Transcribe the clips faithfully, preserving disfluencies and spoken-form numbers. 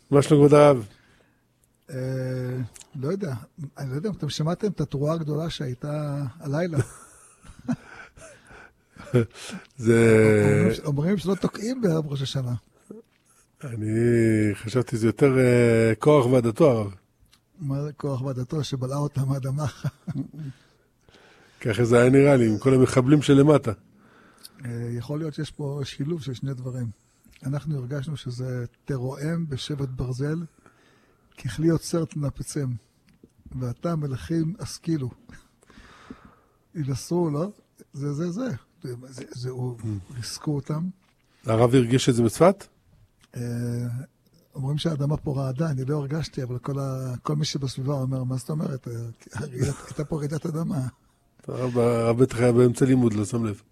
מה שלום כבוד הרב? לא יודע, אני לא יודע אם אתם שמעתם את התרועה הגדולה שהייתה הלילה. זה... אומרים שלא תוקעים בערב ראש השנה. אני חשבתי זה יותר כוח ועדתו הרב. מה זה כוח ועדתו שבלעה אותם האדמה? ככה זה היה נראה לי, עם כל המחבלים שלמטה. יכול להיות שיש פה שילוב של שני דברים. אנחנו הרגשנו שזה תרועם בשבט ברזל, ככלי יוצר תנפצם, ואתה מלכים השכילו. ינסו, לא? זה זה זה. זה, זה, הוא, ריסקו אותם. הרב הרגיש את זה בצפת? אומרים שהאדמה פה רעדה, אני לא הרגשתי, אבל כל, ה, כל מי שבסביבה אומר, מה זאת אומרת? הייתה פה רעידת אדמה. הרב בטח היה באמצע לימוד, לא שם לב.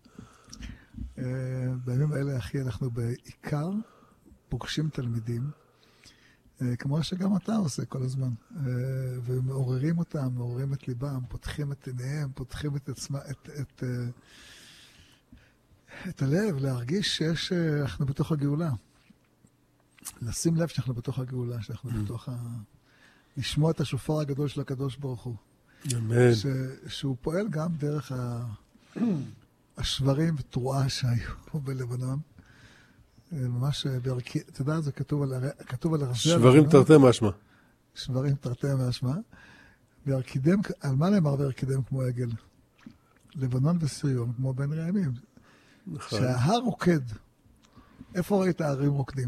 בימים האלה, אחי, אנחנו בעיקר פוגשים תלמידים, כמו שגם אתה עושה כל הזמן, ומעוררים אותם, מעוררים את ליבם, פותחים את עיניהם, פותחים את עצמם, את, את, את הלב, להרגיש שיש, אנחנו בתוך הגאולה. לשים לב שאנחנו בתוך הגאולה, שאנחנו בתוך ה... לשמוע את השופר הגדול של הקדוש ברוך הוא. אמן. ש... שהוא פועל גם דרך ה... השברים ותרועה שהיו בלבנון. ממש בערכי... אתה יודע, זה כתוב על, הר... כתוב על הרזל. שברים תרתי משמע. שברים תרתי משמע. והרקידם, על מה נאמר והרקידם כמו עגל? לבנון וסיריון, כמו בין רעמים. נכון. שההר רוקד. איפה ראית הערים רוקדים?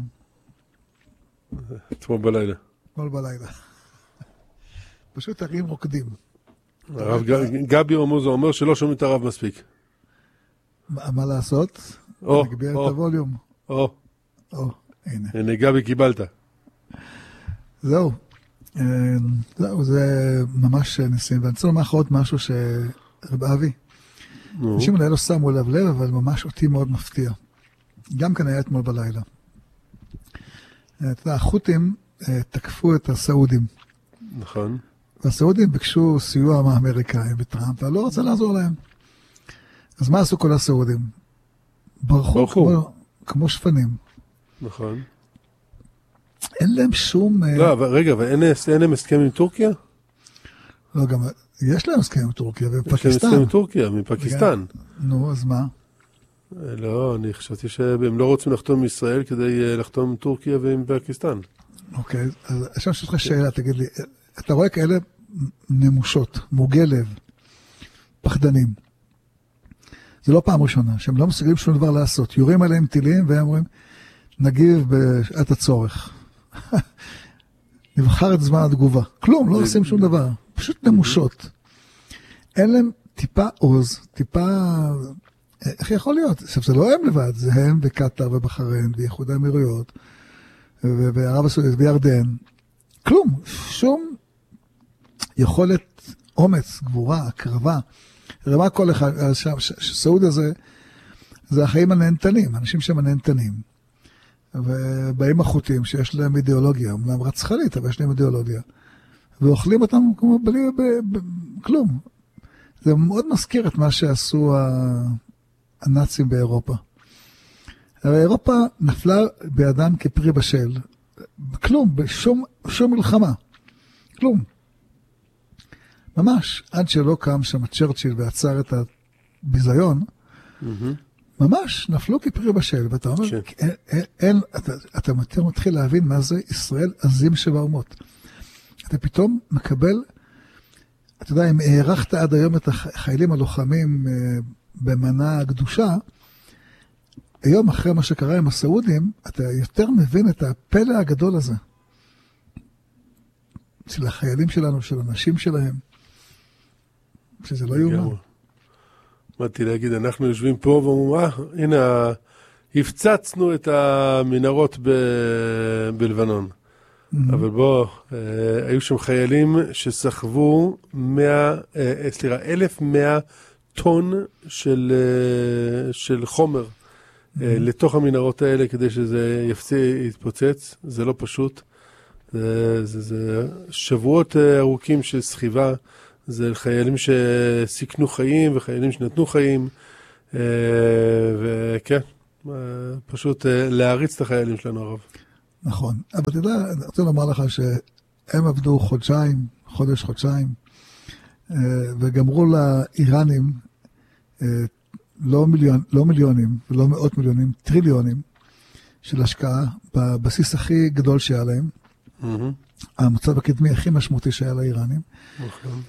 אתמול בלילה. אתמול בלילה. פשוט הרים רוקדים. הרב גבי עמוזו אומר שלא שומעים את הרב מספיק. מה לעשות? או, נגביה את או, הווליום. או, או, הנה. הנה גבי קיבלת. זהו. אה, זהו, זה ממש ניסים. ואני רוצה לומר לך עוד משהו שרב אבי. נו. אנשים אולי לא שמו לב לב, אבל ממש אותי מאוד מפתיע. גם כאן היה אתמול בלילה. אה, אתה יודע, החות'ים אה, תקפו את הסעודים. נכון. והסעודים ביקשו סיוע מהאמריקאים וטראמפ, ולא רצה לעזור להם. אז מה עשו כל הסעודים? ברחו, ברחו. כמו, כמו שפנים. נכון. אין להם שום... לא, אבל רגע, ואין אין להם הסכם עם טורקיה? לא, גם... יש להם הסכם עם טורקיה יש להם ופקיסטן. הסכם עם טורקיה, מפקיסטן. נו, אז מה? לא, אני חשבתי שהם לא רוצים לחתום עם ישראל כדי לחתום עם טורקיה ועם פקיסטן. אוקיי, אז עכשיו יש לך שאלה, תגיד לי, אתה רואה כאלה נמושות, מוגי לב, פחדנים. זה לא פעם ראשונה, שהם לא מסוגלים שום דבר לעשות. יורים עליהם טילים והם אומרים, נגיב בשעת הצורך. נבחר את זמן התגובה. כלום, לא עושים שום דבר. פשוט נמושות. אין להם טיפה עוז, טיפה... איך יכול להיות? עכשיו, זה לא הם לבד, זה הם וקטר ובחריין ואיחוד האמירויות וערב הסעודית וירדן. כלום, שום יכולת אומץ, גבורה, הקרבה. רמה כל אחד, סעוד הזה, זה החיים הנהנתנים, אנשים שהם הנהנתנים. ובאים החות'ים שיש להם אידיאולוגיה, אומנם רצחנית, אבל יש להם אידיאולוגיה. ואוכלים אותם כמו בלי, כלום. זה מאוד מזכיר את מה שעשו הנאצים באירופה. הרי אירופה נפלה בידם כפרי בשל. כלום, בשום שום מלחמה. כלום. ממש, עד שלא קם שם צ'רצ'יל ועצר את הביזיון, ממש נפלו כפרי בשל. ואתה אומר, אין, אתה מתחיל להבין מה זה ישראל עזים שבאומות. אתה פתאום מקבל, אתה יודע, אם הערכת עד היום את החיילים הלוחמים במנה הקדושה, היום אחרי מה שקרה עם הסעודים, אתה יותר מבין את הפלא הגדול הזה. של החיילים שלנו, של הנשים שלהם. שזה לא יאומן. באתי להגיד, אנחנו יושבים פה ואומרים, אה, הנה, הפצצנו את המנהרות בלבנון. אבל בוא, היו שם חיילים שסחבו סליחה, אלף ומאה טון של, של חומר לתוך המנהרות האלה כדי שזה יתפוצץ. זה לא פשוט. זה, זה, זה שבועות ארוכים של סחיבה. זה חיילים שסיכנו חיים וחיילים שנתנו חיים. וכן, פשוט להריץ את החיילים שלנו הרב. נכון. אבל אתה יודע, אני רוצה לומר לך שהם עבדו חודשיים, חודש, חודשיים, וגמרו לאיראנים לא, מיליון, לא מיליונים ולא מאות מיליונים, טריליונים של השקעה בבסיס הכי גדול שהיה להם. Mm-hmm. המצב הקדמי הכי משמעותי שהיה לאיראנים. נכון.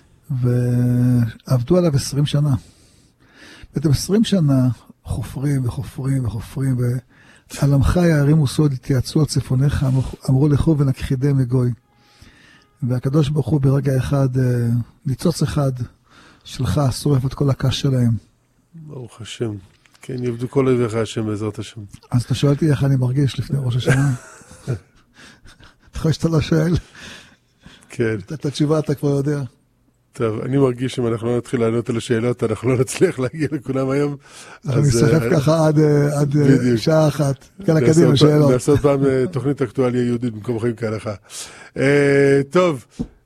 ועבדו עליו עשרים שנה. בעצם עשרים שנה חופרים וחופרים וחופרים, ועל עמך יערימו סוד, התייעצו על צפוניך, אמרו לכו ונכחידם מגוי. והקדוש ברוך הוא ברגע אחד, ניצוץ אחד שלך, שורף את כל הקש שלהם. ברוך השם. כן, יעבדו כל אויביך השם בעזרת השם. אז אתה שואל אותי איך אני מרגיש לפני ראש השנה? אחרי שאתה לא שואל. כן. את התשובה אתה כבר יודע. טוב, אני מרגיש שאם אנחנו לא נתחיל לענות על השאלות, אנחנו לא נצליח להגיע לכולם היום. אנחנו נסחף ככה עד שעה אחת. כאלה קדימה, שאלות. נעשות פעם תוכנית אקטואליה יהודית במקום חיים כהלכה. טוב,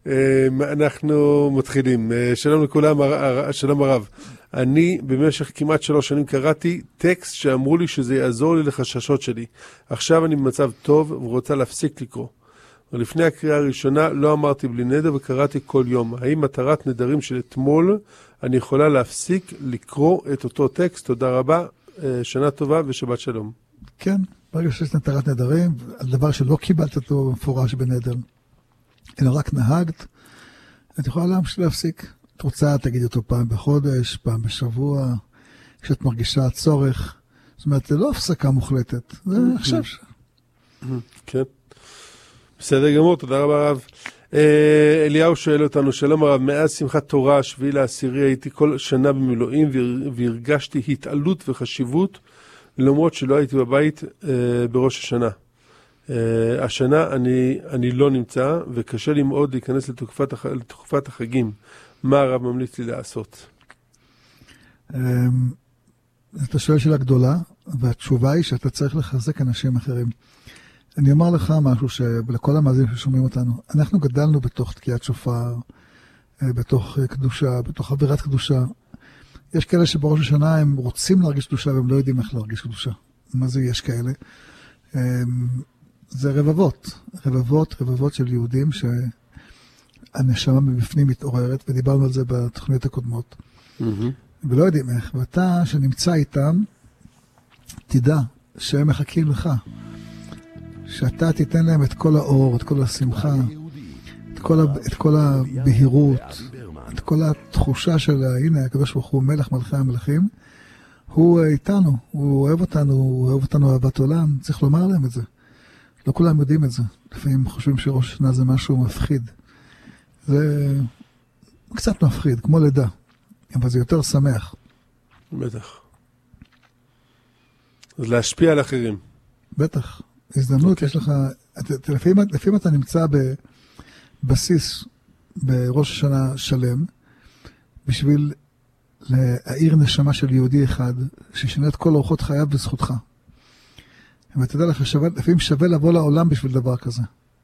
אנחנו מתחילים. שלום לכולם, שלום הרב. אני במשך כמעט שלוש שנים קראתי טקסט שאמרו לי שזה יעזור לי לחששות שלי. עכשיו אני במצב טוב ורוצה להפסיק לקרוא. ולפני הקריאה הראשונה לא אמרתי בלי נדר וקראתי כל יום. האם מטרת נדרים של אתמול אני יכולה להפסיק לקרוא את אותו טקסט? תודה רבה, שנה טובה ושבת שלום. כן, ברגע שיש מטרת נדרים, על דבר שלא קיבלת אותו מפורש בנדר, אלא רק נהגת, את יכולה להפסיק. את רוצה, תגיד אותו פעם בחודש, פעם בשבוע, כשאת מרגישה צורך. זאת אומרת, זה לא הפסקה מוחלטת, זה עכשיו ש... כן. בסדר גמור, תודה רבה רב. אליהו שואל אותנו, שלום הרב, מאז שמחת תורה, השביעי לעשירי, הייתי כל שנה במילואים והרגשתי התעלות וחשיבות, למרות שלא הייתי בבית בראש השנה. השנה אני, אני לא נמצא, וקשה לי מאוד להיכנס לתקופת, לתקופת החגים. מה הרב ממליץ לי לעשות? אתה שואל שאלה גדולה, והתשובה היא שאתה צריך לחזק אנשים אחרים. אני אומר לך משהו שלכל המאזינים ששומעים אותנו, אנחנו גדלנו בתוך תקיעת שופר, בתוך קדושה, בתוך אווירת קדושה. יש כאלה שבראש השנה הם רוצים להרגיש קדושה והם לא יודעים איך להרגיש קדושה. מה זה יש כאלה? זה רבבות, רבבות, רבבות של יהודים שהנשמה מבפנים מתעוררת, ודיברנו על זה בתוכניות הקודמות. Mm-hmm. ולא יודעים איך, ואתה שנמצא איתם, תדע שהם מחכים לך. שאתה תיתן להם את כל האור, את כל השמחה, את כל, ה... את כל הבהירות, את כל התחושה של, הנה, הקדוש ברוך הוא מלך מלכי המלכים, הוא איתנו, הוא אוהב אותנו, הוא אוהב אותנו אהבת עולם, צריך לומר להם את זה. לא כולם יודעים את זה. לפעמים חושבים שראש השנה זה משהו מפחיד. זה קצת מפחיד, כמו לידה, אבל זה יותר שמח. בטח. אז להשפיע על אחרים. בטח. הזדמנות, okay. יש לך, לפעמים, לפעמים אתה נמצא בבסיס בראש השנה שלם, בשביל להאיר נשמה של יהודי אחד, שישנה את כל אורחות חייו בזכותך. ואתה יודע לך, שווה, לפעמים שווה לבוא לעולם בשביל דבר כזה.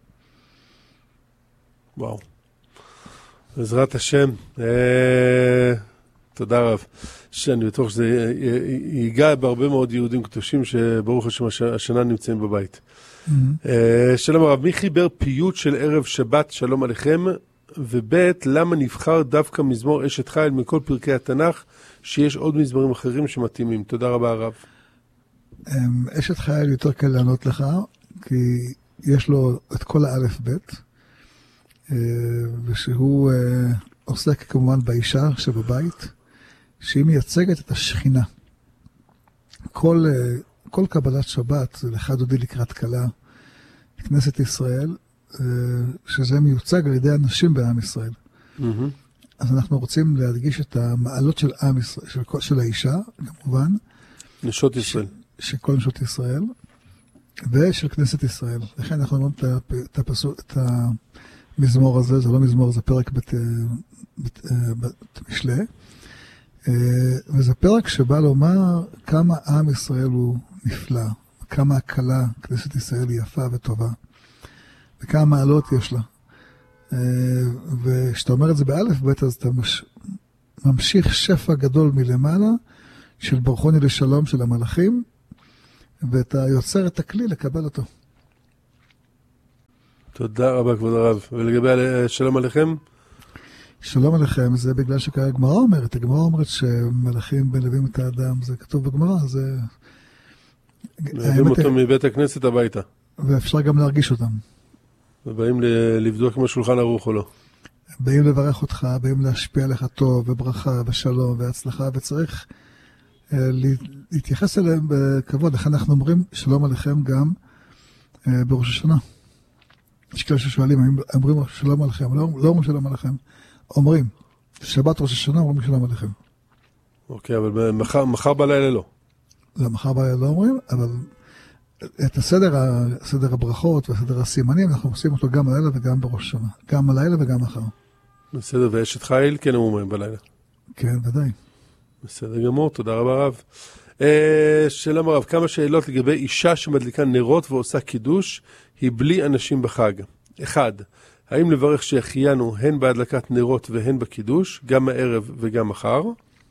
וואו. בעזרת השם, אה, תודה רב. שאני בטוח שזה ייגע בהרבה מאוד יהודים קדושים שברוך השם השנה נמצאים בבית. Mm-hmm. אה, שלום הרב, מי חיבר פיוט של ערב שבת שלום עליכם? ובית, למה נבחר דווקא מזמור אשת חיל מכל פרקי התנ"ך, שיש עוד מזמורים אחרים שמתאימים? תודה רבה הרב. אשת חיל יותר קל לענות לך, כי יש לו את כל האלף בית, ושהוא עוסק כמובן באישה שבבית, שהיא מייצגת את השכינה. כל, כל קבלת שבת, זה לך דודי לקראת קלה, כנסת ישראל, שזה מיוצג על ידי אנשים בעם ישראל. Mm-hmm. אז אנחנו רוצים להדגיש את המעלות של עם ישראל, של, של האישה, כמובן. נשות ישראל. ש, של כל נשות ישראל, ושל כנסת ישראל. לכן אנחנו אומרים את, את, הפסו, את המזמור הזה, זה לא מזמור, זה פרק בת, בת, בת משלה. וזה פרק שבא לומר כמה עם ישראל הוא נפלא, כמה הקלה, כנסת ישראל היא יפה וטובה. וכמה מעלות יש לה. וכשאתה אומר את זה באלף בית, אז אתה מש... ממשיך שפע גדול מלמעלה, של ברכוני לשלום של המלאכים, ואתה יוצר את הכלי לקבל אותו. תודה רבה, כבוד הרב. ולגבי שלום עליכם? שלום עליכם, זה בגלל שהגמרא אומרת, הגמרא אומרת שמלאכים מלווים את האדם, זה כתוב בגמרא, זה... מלווים אותו מבית הכנסת הביתה. ואפשר גם להרגיש אותם. ובאים לבדוק עם השולחן ערוך או לא. באים לברך אותך, באים להשפיע לך טוב, וברכה, ושלום, והצלחה, וצריך להתייחס אליהם בכבוד. לכן אנחנו אומרים שלום עליכם גם בראש השנה. יש כאלה ששואלים, אומרים שלום עליכם, לא אומרים שלום עליכם. אומרים, שבת ראש השנה אומרים שלום עליכם. אוקיי, אבל מחר, מחר בלילה לא. לא, מחר בלילה לא אומרים, אבל את הסדר, הסדר הברכות והסדר הסימנים, אנחנו עושים אותו גם בלילה וגם בראש השנה. גם בלילה וגם מחר. בסדר, ואשת חיל כן אומרים בלילה. כן, ודאי. בסדר גמור, תודה רבה רב. שלום הרב, כמה שאלות לגבי אישה שמדליקה נרות ועושה קידוש, היא בלי אנשים בחג. אחד, האם לברך שהחיינו הן בהדלקת נרות והן בקידוש, גם הערב וגם מחר?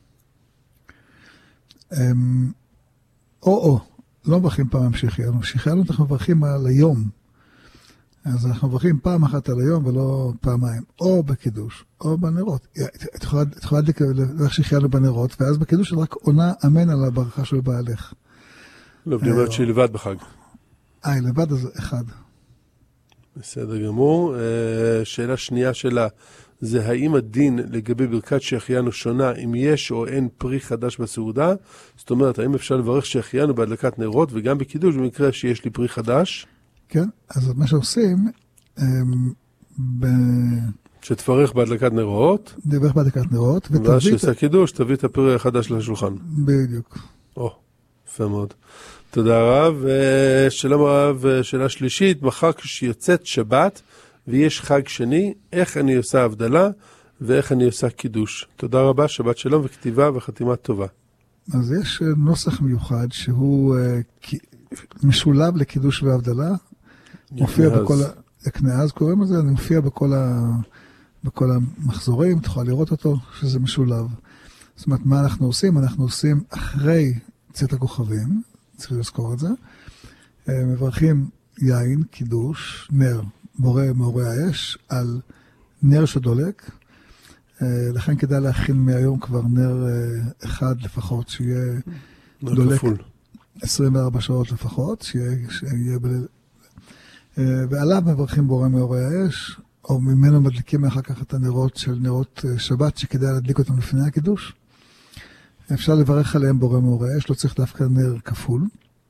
או-או, לא מברכים פעם שהחיינו. שהחיינו אנחנו מברכים על היום. אז אנחנו מברכים פעם אחת על היום ולא פעמיים. או בקידוש, או בנרות. את יכולה לברך שהחיינו בנרות, ואז בקידוש רק עונה אמן על הברכה של בעלך. לא, אני אומרת שהיא לבד בחג. אה, לבד אז אחד. בסדר גמור. שאלה שנייה שלה, זה האם הדין לגבי ברכת שהחיינו שונה אם יש או אין פרי חדש בסעודה? זאת אומרת, האם אפשר לברך שהחיינו בהדלקת נרות וגם בקידוש במקרה שיש לי פרי חדש? כן, אז מה שעושים... ב... שתברך בהדלקת נרות. תברך בהדלקת נרות. ואז שעושה קידוש, תביא את הפרי החדש לשולחן. בדיוק. או, יפה מאוד. תודה רב. שלום רב, שאלה שלישית, מחר כשיוצאת שבת ויש חג שני, איך אני עושה הבדלה ואיך אני עושה קידוש. תודה רבה, שבת שלום וכתיבה וחתימה טובה. אז יש נוסח מיוחד שהוא משולב לקידוש והבדלה, מופיע בכל, הקנאז קוראים לזה, אני מופיע בכל, ה, בכל המחזורים, תוכל לראות אותו, שזה משולב. זאת אומרת, מה אנחנו עושים? אנחנו עושים אחרי צאת הכוכבים, צריך לזכור את זה, מברכים יין, קידוש, נר, בורא מאורי האש, על נר שדולק, לכן כדאי להכין מהיום כבר נר אחד לפחות, שיהיה דולק עשרים וארבע שעות לפחות, שיהיה, שיהיה ב... ועליו מברכים בורא מאורי האש, או ממנו מדליקים אחר כך את הנרות של נרות שבת, שכדאי להדליק אותם לפני הקידוש. אפשר לברך עליהם בורא מאורי האש, לא צריך דווקא נר כפול.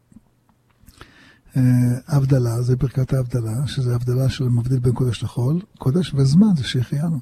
הבדלה, זה ברכת ההבדלה, שזה הבדלה של מבדיל בין קודש לחול, קודש וזמן, זה שהחיינו.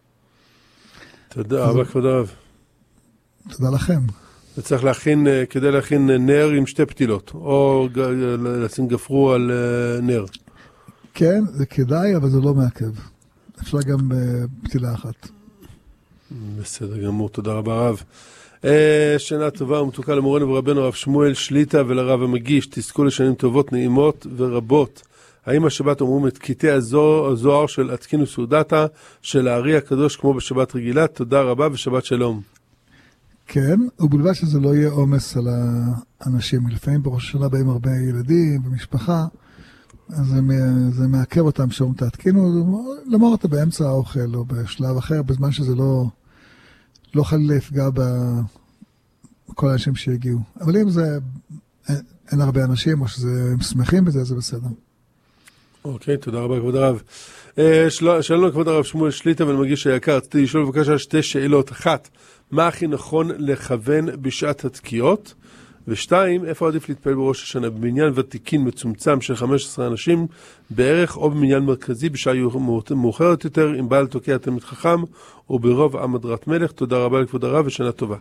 תודה רבה, כבוד הרב. תודה לכם. וצריך להכין, כדי להכין נר עם שתי פתילות, או לשים גפרו על נר. כן, זה כדאי, אבל זה לא מעכב. אפשר גם בפתילה אחת. בסדר גמור, תודה רבה רב. שנה טובה ומתוקה למורנו ורבנו הרב שמואל שליטה ולרב המגיש, תזכו לשנים טובות, נעימות ורבות. האם השבת אומרים את קטעי הזוהר של התקינו סעודתה של הארי הקדוש כמו בשבת רגילה? תודה רבה ושבת שלום. כן, ובלבד שזה לא יהיה עומס על האנשים. לפעמים בראש השנה באים הרבה ילדים ומשפחה, אז זה, זה מעכב אותם שאומרים תתקינו, למור אותה באמצע האוכל או בשלב אחר, בזמן שזה לא, לא חלילה יפגע בכל האנשים שהגיעו. אבל אם זה, אין, אין הרבה אנשים או שהם שמחים בזה, זה בסדר. אוקיי, תודה רבה כבוד הרב. שלום לכבוד הרב שמואל שליטה ולמגיש היקר, רציתי לשאול בבקשה שתי שאלות. אחת, מה הכי נכון לכוון בשעת התקיעות? ושתיים, איפה עדיף להתפעל בראש השנה? במניין ותיקין מצומצם של חמישה עשר אנשים בערך, או במניין מרכזי בשעה מאוחרת יותר, עם בעל תוקע תלמיד חכם, או ברוב עם הדרת מלך. תודה רבה לכבוד הרב ושנה טובה.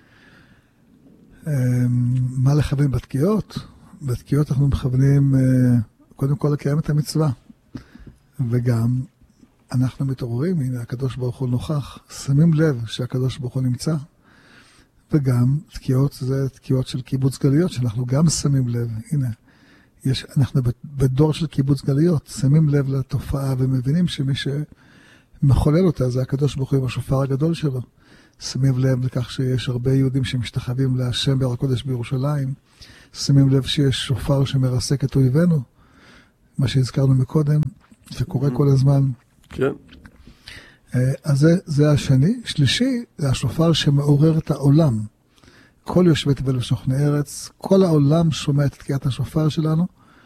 מה לכוון בתקיעות? בתקיעות אנחנו מכוונים קודם כל לקיים את המצווה, וגם אנחנו מתעוררים, הנה הקדוש ברוך הוא נוכח, שמים לב שהקדוש ברוך הוא נמצא, וגם תקיעות זה תקיעות של קיבוץ גלויות, שאנחנו גם שמים לב, הנה, יש, אנחנו בדור של קיבוץ גלויות, שמים לב לתופעה ומבינים שמי שמחולל אותה זה הקדוש ברוך הוא עם השופר הגדול שלו, שמים לב לכך שיש הרבה יהודים שמשתחווים להשם בהר הקודש בירושלים, שמים לב שיש שופר שמרסק את אויבינו, מה שהזכרנו מקודם, שקורה כל הזמן. כן. אז זה, זה השני. שלישי, זה השופר שמעורר את העולם. כל יושבי תבל ושוכני ארץ, כל העולם שומע את תקיעת השופר שלנו,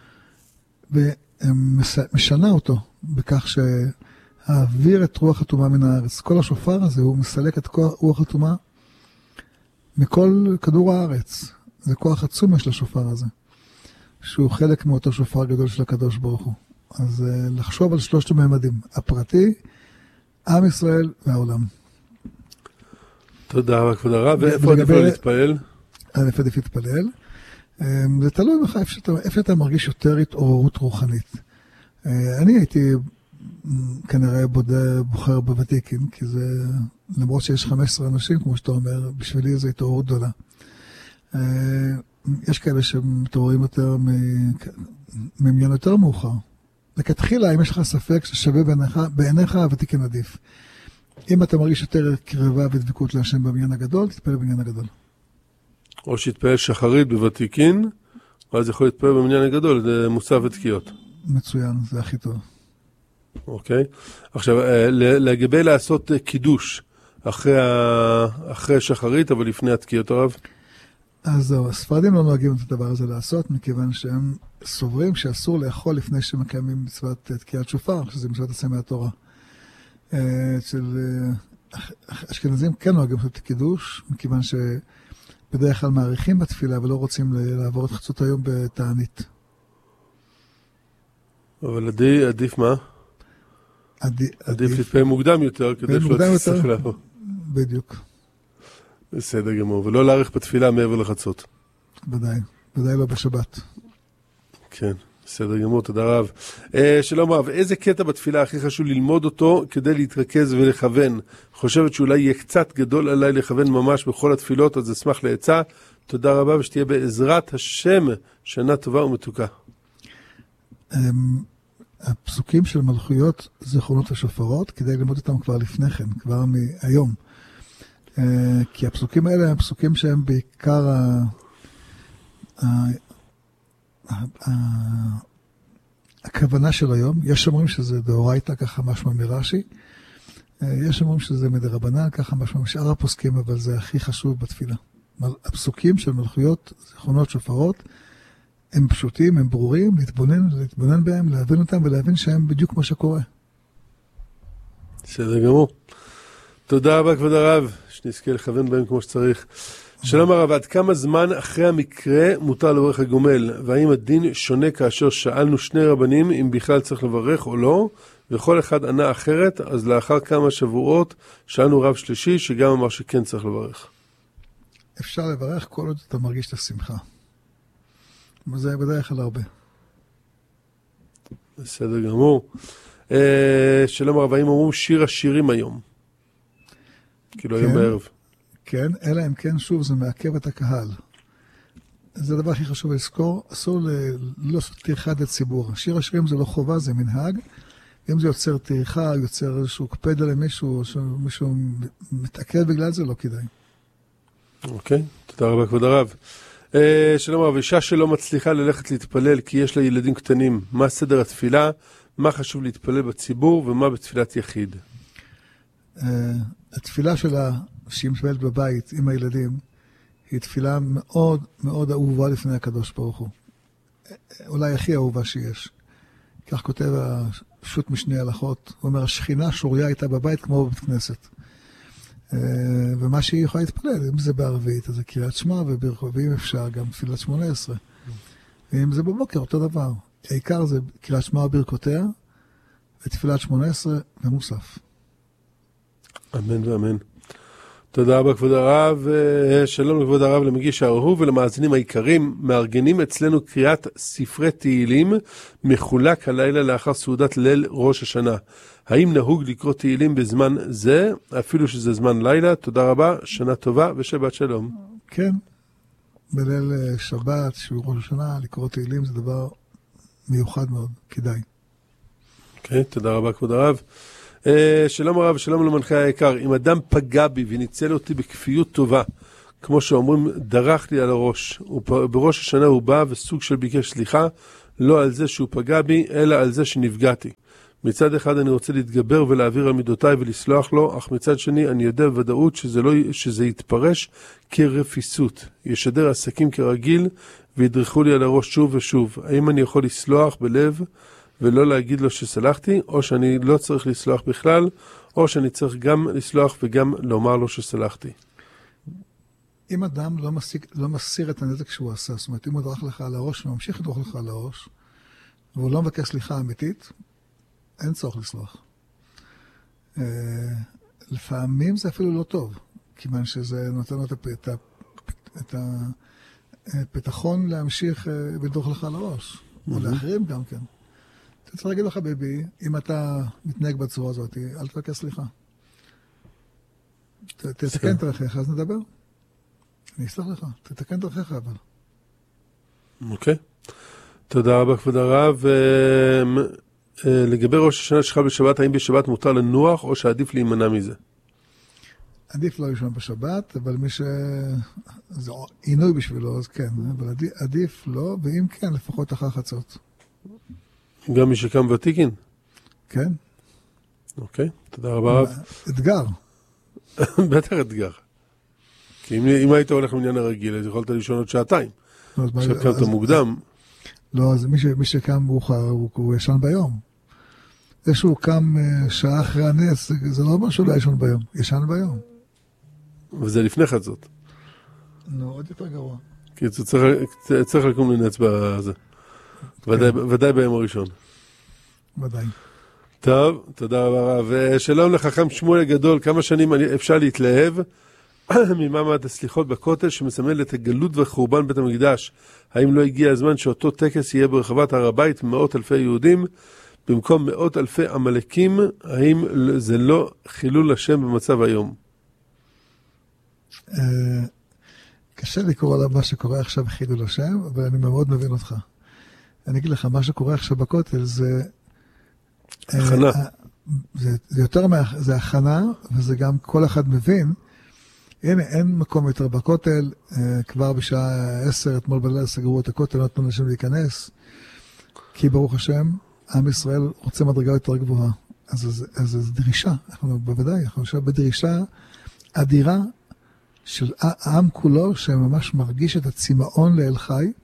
ומשנה אותו בכך שהעביר את רוח הטומאה מן הארץ. כל השופר הזה, הוא מסלק את רוח הטומאה מכל כדור הארץ. זה כוח עצום יש לשופר הזה, שהוא חלק מאותו שופר גדול של הקדוש ברוך הוא. אז לחשוב על שלושת הממדים, הפרטי, עם ישראל והעולם. תודה רבה, כבוד הרב. ואיפה עדיף להתפלל? איפה עדיף להתפלל? זה תלוי בך איפה אתה מרגיש יותר התעוררות רוחנית. אני הייתי כנראה בוחר בוותיקין, כי זה, למרות שיש חמישה עשר אנשים, כמו שאתה אומר, בשבילי זה התעוררות גדולה. יש כאלה שמתעוררים יותר ממניין יותר מאוחר. לכתחילה, אם יש לך ספק ששווה בעיניך, בעיניך הוותיקין עדיף. אם אתה מרגיש יותר קרבה ודבקות להשם במניין הגדול, תתפלל במניין הגדול. או שיתפלל שחרית בוותיקין, ואז יכול להתפלל במניין הגדול, זה מוסף ותקיעות. מצוין, זה הכי טוב. אוקיי. עכשיו, לגבי לעשות קידוש אחרי, אחרי שחרית, אבל לפני התקיעות הרב? אז זהו, הספרדים לא נוהגים את הדבר הזה לעשות, מכיוון שהם סוברים שאסור לאכול לפני שמקיימים מצוות תקיעת שופר, שזה מצוות עשה מהתורה. של אשכנזים כן נוהגים לעשות קידוש, מכיוון שבדרך כלל מעריכים בתפילה ולא רוצים לעבור את חצות היום בתענית. אבל עדיף, עדיף מה? עדיף, עדיף להתפלל מוקדם יותר, כדי שלא תצטרך לעבור. בדיוק. בסדר גמור, ולא להאריך בתפילה מעבר לחצות. ודאי, ודאי לא בשבת. כן, בסדר גמור, תודה רב. שלום רב, איזה קטע בתפילה הכי חשוב ללמוד אותו כדי להתרכז ולכוון? חושבת שאולי יהיה קצת גדול עליי לכוון ממש בכל התפילות, אז אשמח לעצה. תודה רבה ושתהיה בעזרת השם שנה טובה ומתוקה. הפסוקים של מלכויות זיכרונות השופרות, כדי ללמוד אותם כבר לפני כן, כבר מהיום. כי הפסוקים האלה הם פסוקים שהם בעיקר ה... ה... ה... הכוונה של היום. יש אומרים שזה דאורייתא, ככה משמע מרש"י. יש אומרים שזה מדרבנן, ככה משמע משאר הפוסקים, אבל זה הכי חשוב בתפילה. הפסוקים של מלכויות זיכרונות שופרות הם פשוטים, הם ברורים, להתבונן, להתבונן בהם, להבין אותם ולהבין שהם בדיוק מה שקורה. בסדר גמור. תודה רבה כבוד הרב, שנזכה לכוון בהם כמו שצריך. שלום הרב, עד כמה זמן אחרי המקרה מותר לברך הגומל? והאם הדין שונה כאשר שאלנו שני רבנים אם בכלל צריך לברך או לא, וכל אחד ענה אחרת, אז לאחר כמה שבועות שאלנו רב שלישי שגם אמר שכן צריך לברך. אפשר לברך כל עוד אתה מרגיש את השמחה. וזה בדרך כלל הרבה. בסדר גמור. שלום הרב, האם אמרו שיר השירים היום? כאילו היום בערב. כן, אלא אם כן, שוב, זה מעכב את הקהל. זה הדבר הכי חשוב לזכור, אסור לא לעשות טרחת לציבור. שיר השירים זה לא חובה, זה מנהג. אם זה יוצר טרחה, יוצר איזשהו קפדה למישהו, או מישהו מתעכב בגלל זה, לא כדאי. אוקיי, תודה רבה כבוד הרב. שלום הרב, אישה שלא מצליחה ללכת להתפלל כי יש לה ילדים קטנים, מה סדר התפילה, מה חשוב להתפלל בציבור ומה בתפילת יחיד? התפילה שלה, שהיא מתפללת בבית עם הילדים, היא תפילה מאוד מאוד אהובה לפני הקדוש ברוך הוא. אולי הכי אהובה שיש. כך כותב השו"ת משני הלכות, הוא אומר, השכינה שוריה הייתה בבית כמו בבית כנסת. ומה שהיא יכולה להתפלל, אם זה בערבית, אז זה קריאת שמע, ואם אפשר גם תפילת שמונה עשרה. ואם זה בבוקר, אותו דבר. העיקר זה קריאת שמע וברכותיה, ותפילת שמונה עשרה ומוסף. אמן ואמן. תודה רבה כבוד הרב. שלום לכבוד הרב, למגיש האהוב ולמאזינים העיקרים. מארגנים אצלנו קריאת ספרי תהילים מחולק הלילה לאחר סעודת ליל ראש השנה. האם נהוג לקרוא תהילים בזמן זה, אפילו שזה זמן לילה? תודה רבה, שנה טובה ושבת שלום. כן, בליל שבת, שהוא ראש השנה, לקרוא תהילים זה דבר מיוחד מאוד, כדאי. אוקיי, תודה רבה כבוד הרב. שלום הרב, שלום למנחה היקר. אם אדם פגע בי וניצל אותי בכפיות טובה, כמו שאומרים, דרך לי על הראש, בראש השנה הוא בא וסוג של ביקש סליחה, לא על זה שהוא פגע בי, אלא על זה שנפגעתי. מצד אחד אני רוצה להתגבר ולהעביר על מידותיי ולסלוח לו, אך מצד שני אני יודע בוודאות שזה, לא, שזה יתפרש כרפיסות. ישדר עסקים כרגיל וידרכו לי על הראש שוב ושוב. האם אני יכול לסלוח בלב ולא להגיד לו שסלחתי, או שאני לא צריך לסלוח בכלל, או שאני צריך גם לסלוח וגם לומר לו שסלחתי? אם אדם לא מסיר, לא מסיר את הנזק שהוא עשה, זאת אומרת, אם הוא דרך לך על הראש וממשיך לדרך לך על הראש, והוא לא מבקש סליחה אמיתית, אין צורך לסלוח. לפעמים זה אפילו לא טוב, כיוון שזה נותן לו את הפתחון להמשיך ולדרך לך על הראש, או לאחרים גם כן. אתה צריך להגיד לך, ביבי, אם אתה מתנהג בצורה הזאת, אל תבקש סליחה. תתקן את דרכיך, אז נדבר. אני אסלח לך, תתקן דרכיך אבל. אוקיי. תודה רבה כבוד הרב. לגבי ראש השנה שלך בשבת, האם בשבת מותר לנוח או שעדיף להימנע מזה? עדיף לא לישון בשבת, אבל מי ש... זה עינוי בשבילו, אז כן. אבל עדיף לא, ואם כן, לפחות אחר חצות. גם מי שקם ותיקין? כן. אוקיי, תודה רבה רב. אתגר. בטח אתגר. כי אם, אם היית הולך למניין הרגיל, אז יכולת לישון עוד שעתיים. עכשיו קמת מוקדם. לא, אז מי, ש, מי שקם מאוחר, הוא, הוא ישן ביום. זה שהוא קם שעה אחרי הנס, זה, זה לא אומר שהוא לא ישן ביום, ישן ביום. וזה לפני חצות. נו, עוד יותר גרוע. כי אתה צריך, צריך לקום לנץ בזה. ודאי, ודאי ביום הראשון. ודאי. טוב, תודה רבה רב. שלום לחכם שמואל הגדול, כמה שנים אפשר להתלהב ממעמד הסליחות בכותל שמסמל את הגלות והחורבן בית המקדש? האם לא הגיע הזמן שאותו טקס יהיה ברחבת הר הבית מאות אלפי יהודים במקום מאות אלפי עמלקים? האם זה לא חילול השם במצב היום? קשה לקרוא לה מה שקורה עכשיו חילול השם, אבל אני מאוד מבין אותך. אני אגיד לך, מה שקורה עכשיו בכותל זה... הכנה. זה, זה יותר מה... זה הכנה, וזה גם כל אחד מבין. הנה, אין מקום יותר בכותל, כבר בשעה עשר, אתמול בלילה סגרו את הכותל, לא נתנו אנשים להיכנס, כי ברוך השם, עם ישראל רוצה מדרגה יותר גבוהה. אז, אז, אז זו דרישה, אנחנו בוודאי, אנחנו עכשיו בדרישה אדירה של העם כולו, שממש מרגיש את הצמאון לאל חי,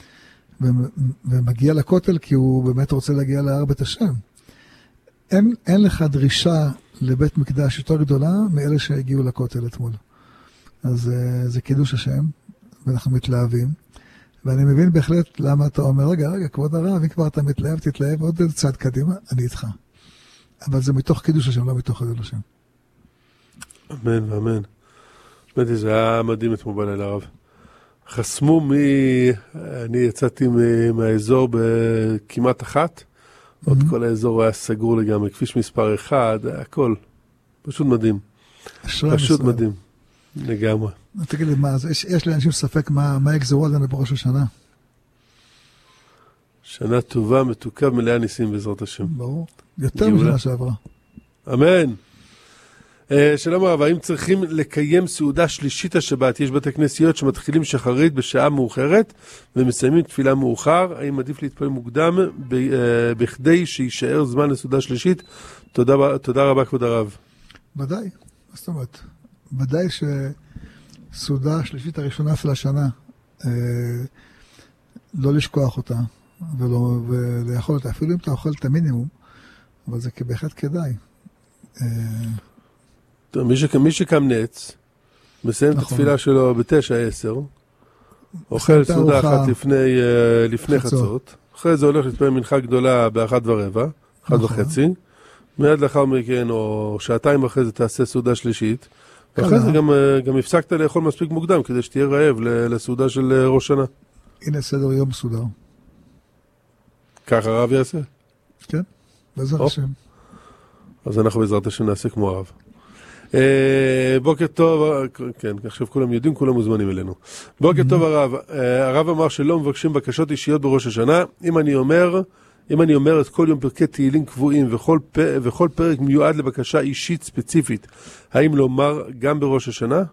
ומגיע לכותל כי הוא באמת רוצה להגיע להר בית השם. אין, אין לך דרישה לבית מקדש יותר גדולה מאלה שהגיעו לכותל אתמול. אז זה קידוש השם, ואנחנו מתלהבים, ואני מבין בהחלט למה אתה אומר, רגע, רגע, כבוד הרב, אם כבר אתה מתלהב, תתלהב עוד צעד קדימה, אני איתך. אבל זה מתוך קידוש השם, לא מתוך חילול השם. אמן ואמן. באמת, זה היה מדהים אתמול בלילה הרב. חסמו מ... אני יצאתי מהאזור בכמעט אחת, עוד כל האזור היה סגור לגמרי, כביש מספר אחד, הכל. פשוט מדהים. פשוט מדהים. לגמרי. תגיד לי, מה, יש, יש לאנשים ספק מה, מה יגזרו עלינו בראש השנה? שנה טובה, מתוקה, מלאה ניסים בעזרת השם. ברור. יותר משנה שעברה. אמן. שלום הרב, האם צריכים לקיים סעודה שלישית השבת? יש בתי כנסיות שמתחילים שחרית בשעה מאוחרת ומסיימים תפילה מאוחר. האם עדיף להתפלל מוקדם בכדי שישאר זמן לסעודה שלישית? תודה, תודה רבה כבוד הרב. ודאי, מה זאת אומרת? ודאי שסעודה השלישית הראשונה של השנה, לא לשכוח אותה ולא, ולאכול אותה, אפילו אם אתה אוכל את המינימום, אבל זה בהחלט כדאי. מי שקם, מי שקם נץ, מסיים נכון. את התפילה שלו בתשע עשר, אוכל סעודה אחת לפני, לפני חצות, אחרי זה הולך להתפלל מנחה גדולה באחת ורבע, אחת נכון. וחצי, מיד לאחר מכן, או שעתיים אחרי זה תעשה סעודה שלישית, ואחרי זה גם, גם הפסקת לאכול מספיק מוקדם, כדי שתהיה רעב לסעודה של ראש שנה. הנה סדר יום מסודר. ככה הרב יעשה? כן, בעזרת השם. אז אנחנו בעזרת השם נעשה כמו הרב. בוקר טוב, כן, עכשיו כולם יודעים, כולם מוזמנים אלינו. בוקר טוב הרב, הרב אמר שלא מבקשים בקשות אישיות בראש השנה. אם אני אומר, אם אני אומר את כל יום פרקי תהילים קבועים וכל, וכל פרק מיועד לבקשה אישית ספציפית, האם לומר גם בראש השנה?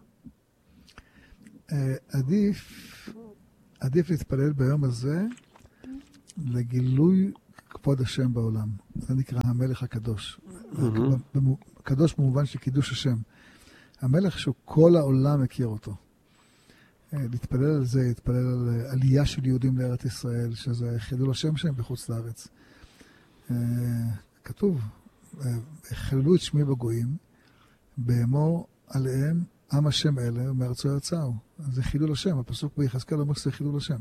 עדיף, עדיף להתפלל ביום הזה לגילוי כבוד השם בעולם. זה נקרא המלך הקדוש. קדוש במובן של קידוש השם. המלך שהוא כל העולם מכיר אותו. להתפלל על זה, להתפלל על עלייה של יהודים לארץ ישראל, שזה חילול השם שהם בחוץ לארץ. כתוב, חיללו את שמי בגויים, באמור עליהם עם השם אלה, ומארצו יצאו. זה חילול השם, הפסוק ביחזקאל אומר שזה חילול השם.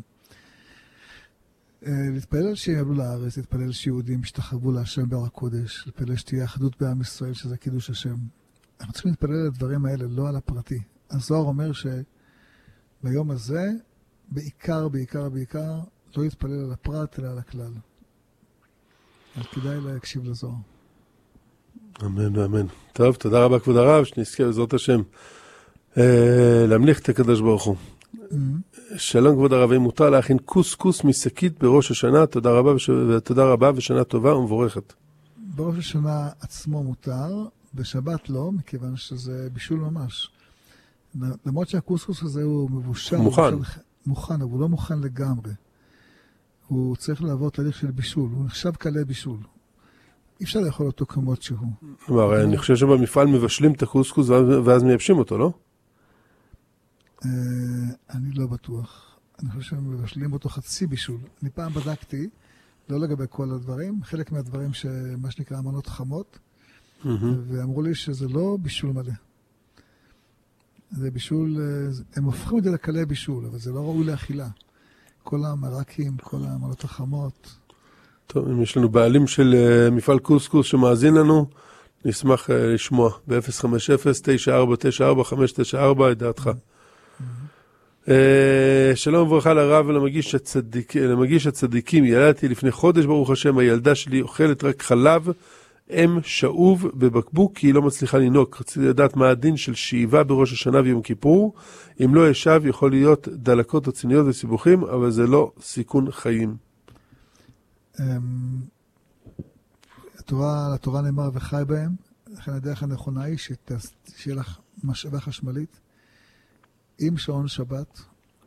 להתפלל שיעלו לארץ, להתפלל שיהודים ישתחוו להשם בהר הקודש, להתפלל שתהיה אחדות בעם ישראל, שזה קידוש השם. אנחנו צריכים להתפלל על הדברים האלה, לא על הפרטי. הזוהר אומר שביום הזה, בעיקר, בעיקר, בעיקר, לא להתפלל על הפרט, אלא על הכלל. אז כדאי להקשיב לזוהר. אמן ואמן. טוב, תודה רבה כבוד הרב, שנזכה בעזרת השם אה, להמליך את הקדוש ברוך הוא. Mm-hmm. שלום כבוד הרב, אם מותר להכין קוסקוס משקית בראש השנה, תודה רבה, וש... תודה רבה ושנה טובה ומבורכת. בראש השנה עצמו מותר, בשבת לא, מכיוון שזה בישול ממש. למרות שהקוסקוס הזה הוא מבושל. מוכן. מבושל, מוכן, אבל הוא לא מוכן לגמרי. הוא צריך לעבור תהליך של בישול, הוא נחשב קלה בישול. אי אפשר לאכול אותו כמות שהוא. הרי אני חושב שבמפעל מבשלים את הקוסקוס ואז מייבשים אותו, לא? אני לא בטוח. אני חושב שהם מבשלים אותו חצי בישול. אני פעם בדקתי, לא לגבי כל הדברים, חלק מהדברים שמה שנקרא אמנות חמות, ואמרו לי שזה לא בישול מלא. זה בישול, הם הופכים את זה לקלה בישול, אבל זה לא ראוי לאכילה. כל המרקים, כל האמנות החמות. טוב, אם יש לנו בעלים של מפעל קוסקוס שמאזין לנו, נשמח לשמוע ב-אפס חמש אפס תשע ארבע תשע ארבע חמש תשע ארבע את דעתך. שלום וברכה לרב ולמגיש הצדיק, למגיש הצדיקים. ילדתי לפני חודש ברוך השם, הילדה שלי אוכלת רק חלב אם שאוב בבקבוק כי היא לא מצליחה לנהוג. רציתי לדעת מה הדין של שאיבה בראש השנה ויום כיפור. אם לא ישב יכול להיות דלקות רציניות וסיבוכים, אבל זה לא סיכון חיים. התורה, לתורה נאמר וחי בהם, לכן הדרך הנכונה היא שיהיה לך משאבה חשמלית עם שעון שבת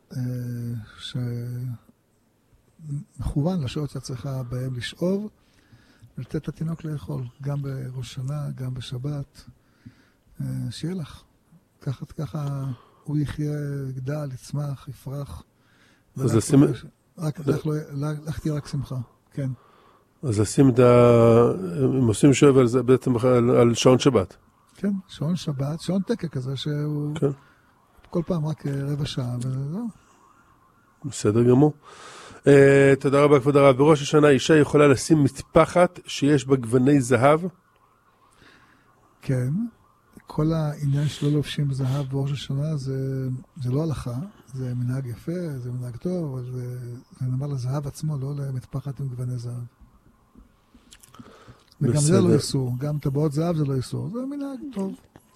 שמכוון לשעות שאת צריכה בהם לשאוב ולתת את התינוק לאכול, גם בראש שנה, גם בשבת, שיהיה לך. ככה, ככה הוא יחיה, יגדל, יצמח, יפרח. אז לשים... רק, לך לא, לך תהיה רק שמחה, כן. אז לשים את ה... הם עושים שואב על זה בעצם על, על שעון שבת. כן, שעון שבת, שעון תקע כזה שהוא... כן. כל פעם רק רבע שעה, וזהו. בסדר גמור. Uh, תודה רבה כבוד הרב. בראש השנה אישה יכולה לשים מטפחת שיש בה גווני זהב? כן. כל העניין שלא לובשים זהב בראש השנה זה, זה לא הלכה, זה מנהג יפה, זה מנהג טוב, אבל זה, זה נאמר לזהב עצמו, לא למטפחת עם גווני זהב. וגם בסדר. זה לא איסור, גם טבעות זהב זה לא איסור, זה מנהג טוב.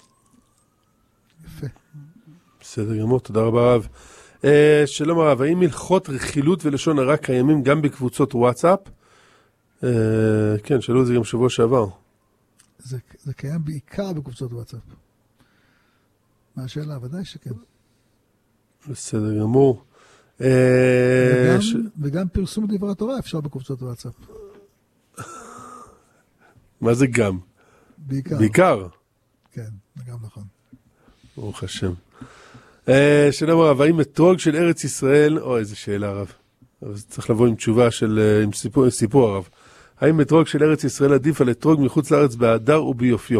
יפה. בסדר גמור, תודה רבה רב. Uh, שלום הרב, האם הלכות רכילות ולשון הרע קיימים גם בקבוצות וואטסאפ? Uh, כן, שאלו את זה גם שבוע שעבר. זה, זה קיים בעיקר בקבוצות וואטסאפ. מה השאלה? ודאי שכן. בסדר גמור. וגם, ש... וגם פרסום דברי התורה אפשר בקבוצות וואטסאפ. מה זה גם? בעיקר. בעיקר? כן, זה גם נכון. ברוך השם. שלום הרב, האם אתרוג של ארץ ישראל, או איזה שאלה הרב, אז צריך לבוא עם תשובה של, עם סיפור, סיפור הרב. האם אתרוג של ארץ ישראל עדיף על אתרוג מחוץ לארץ בהדר וביופיו?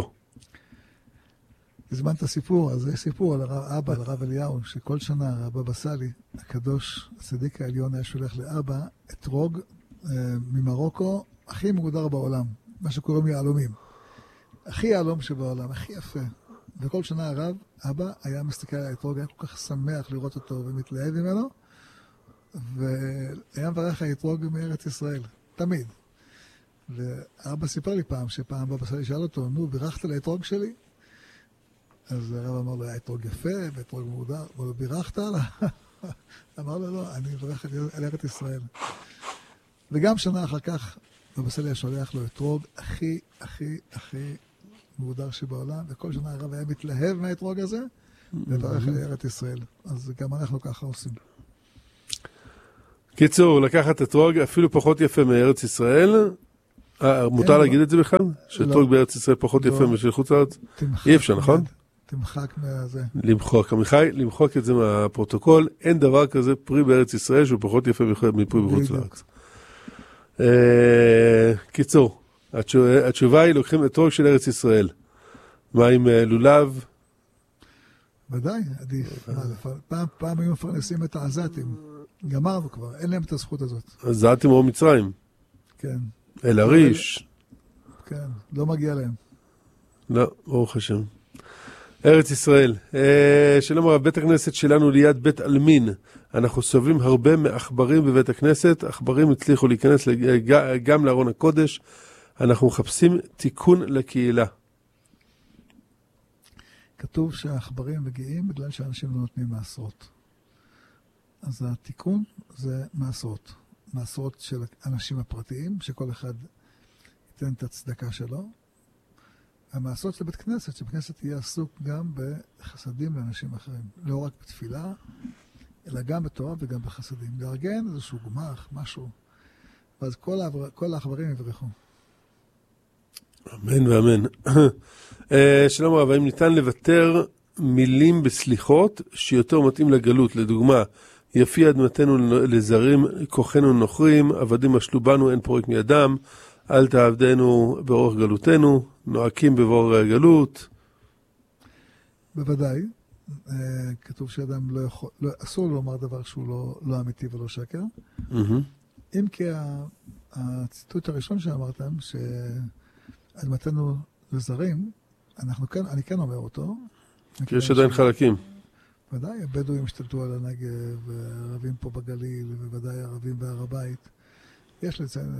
הזמנת סיפור, אז יש סיפור על אבא, על הרב אליהו, שכל שנה הרב אבא סאלי, הקדוש, הצדיק העליון, היה שולח לאבא אתרוג אה, ממרוקו, הכי מגודר בעולם, מה שקוראים יעלומים. הכי יעלום שבעולם, הכי יפה. וכל שנה הרב, אבא היה מסתכל על האתרוג, היה כל כך שמח לראות אותו ומתלהב ממנו, והיה מברך האתרוג מארץ ישראל, תמיד. ואבא סיפר לי פעם, שפעם אבא סאלי שאל אותו, נו, בירכת על האתרוג שלי? אז הרב אמר לו, היה אתרוג יפה, ואתרוג מודר, אבל בירכת עליו? אמר לו, לא, אני מברך על ארץ ישראל. וגם שנה אחר כך, אבא סאלי שולח לו אתרוג הכי, הכי, הכי מודר שבעולם, וכל שנה הרב היה מתלהב מהאתרוג הזה, לברך על ארץ ישראל. אז גם אנחנו ככה עושים. קיצור, לקחת אתרוג אפילו פחות יפה מארץ ישראל, מותר להגיד את זה בכלל? שאתרוג בארץ ישראל פחות יפה משל חוץ לארץ? אי אפשר, נכון? תמחק מהזה. למחוק, עמיחי, למחוק את זה מהפרוטוקול. אין דבר כזה פרי בארץ ישראל שהוא פחות יפה מפרי בחוץ לארץ. קיצור, התשובה היא לוקחים אתרוג של ארץ ישראל. מה עם לולב? ודאי, עדיף. פעם היו מפרנסים את העזתים. גמרנו כבר, אין להם את הזכות הזאת. עזתים או מצרים? כן. אל הריש? כן, לא מגיע להם. לא, ברוך השם. ארץ ישראל. שלום הרב, בית הכנסת שלנו ליד בית אלמין. אנחנו סובלים הרבה מעכברים בבית הכנסת. עכברים הצליחו להיכנס גם לארון הקודש. אנחנו מחפשים תיקון לקהילה. כתוב שהעכברים מגיעים בגלל שאנשים לא נותנים מעשרות. אז התיקון זה מעשרות. מעשרות של אנשים הפרטיים, שכל אחד ייתן את הצדקה שלו. המעשרות של בית כנסת, שבית כנסת יהיה עסוק גם בחסדים לאנשים אחרים. לא רק בתפילה, אלא גם בתורה וגם בחסדים. לארגן איזשהו גמח, משהו. ואז כל, העבר, כל העכברים יברחו. אמן ואמן. שלום הרב, האם ניתן לוותר מילים בסליחות שיותר מתאים לגלות? לדוגמה, יפי אדמתנו לזרים, כוחנו נוכרים, עבדים משלו בנו, אין פורק מידם, אל תעבדנו באורך גלותנו, נועקים בבור גלות. בוודאי. כתוב שאדם לא יכול, לא, אסור לומר דבר שהוא לא, לא אמיתי ולא שקר. אם כי הציטוט הראשון שאמרתם, שאדמתנו לזרים, אנחנו כן, אני כן אומר אותו. כי יש עדיין חלקים. ודאי, הבדואים השתלטו על הנגב, ערבים פה בגליל, ובוודאי ערבים בהר הבית. יש לציין,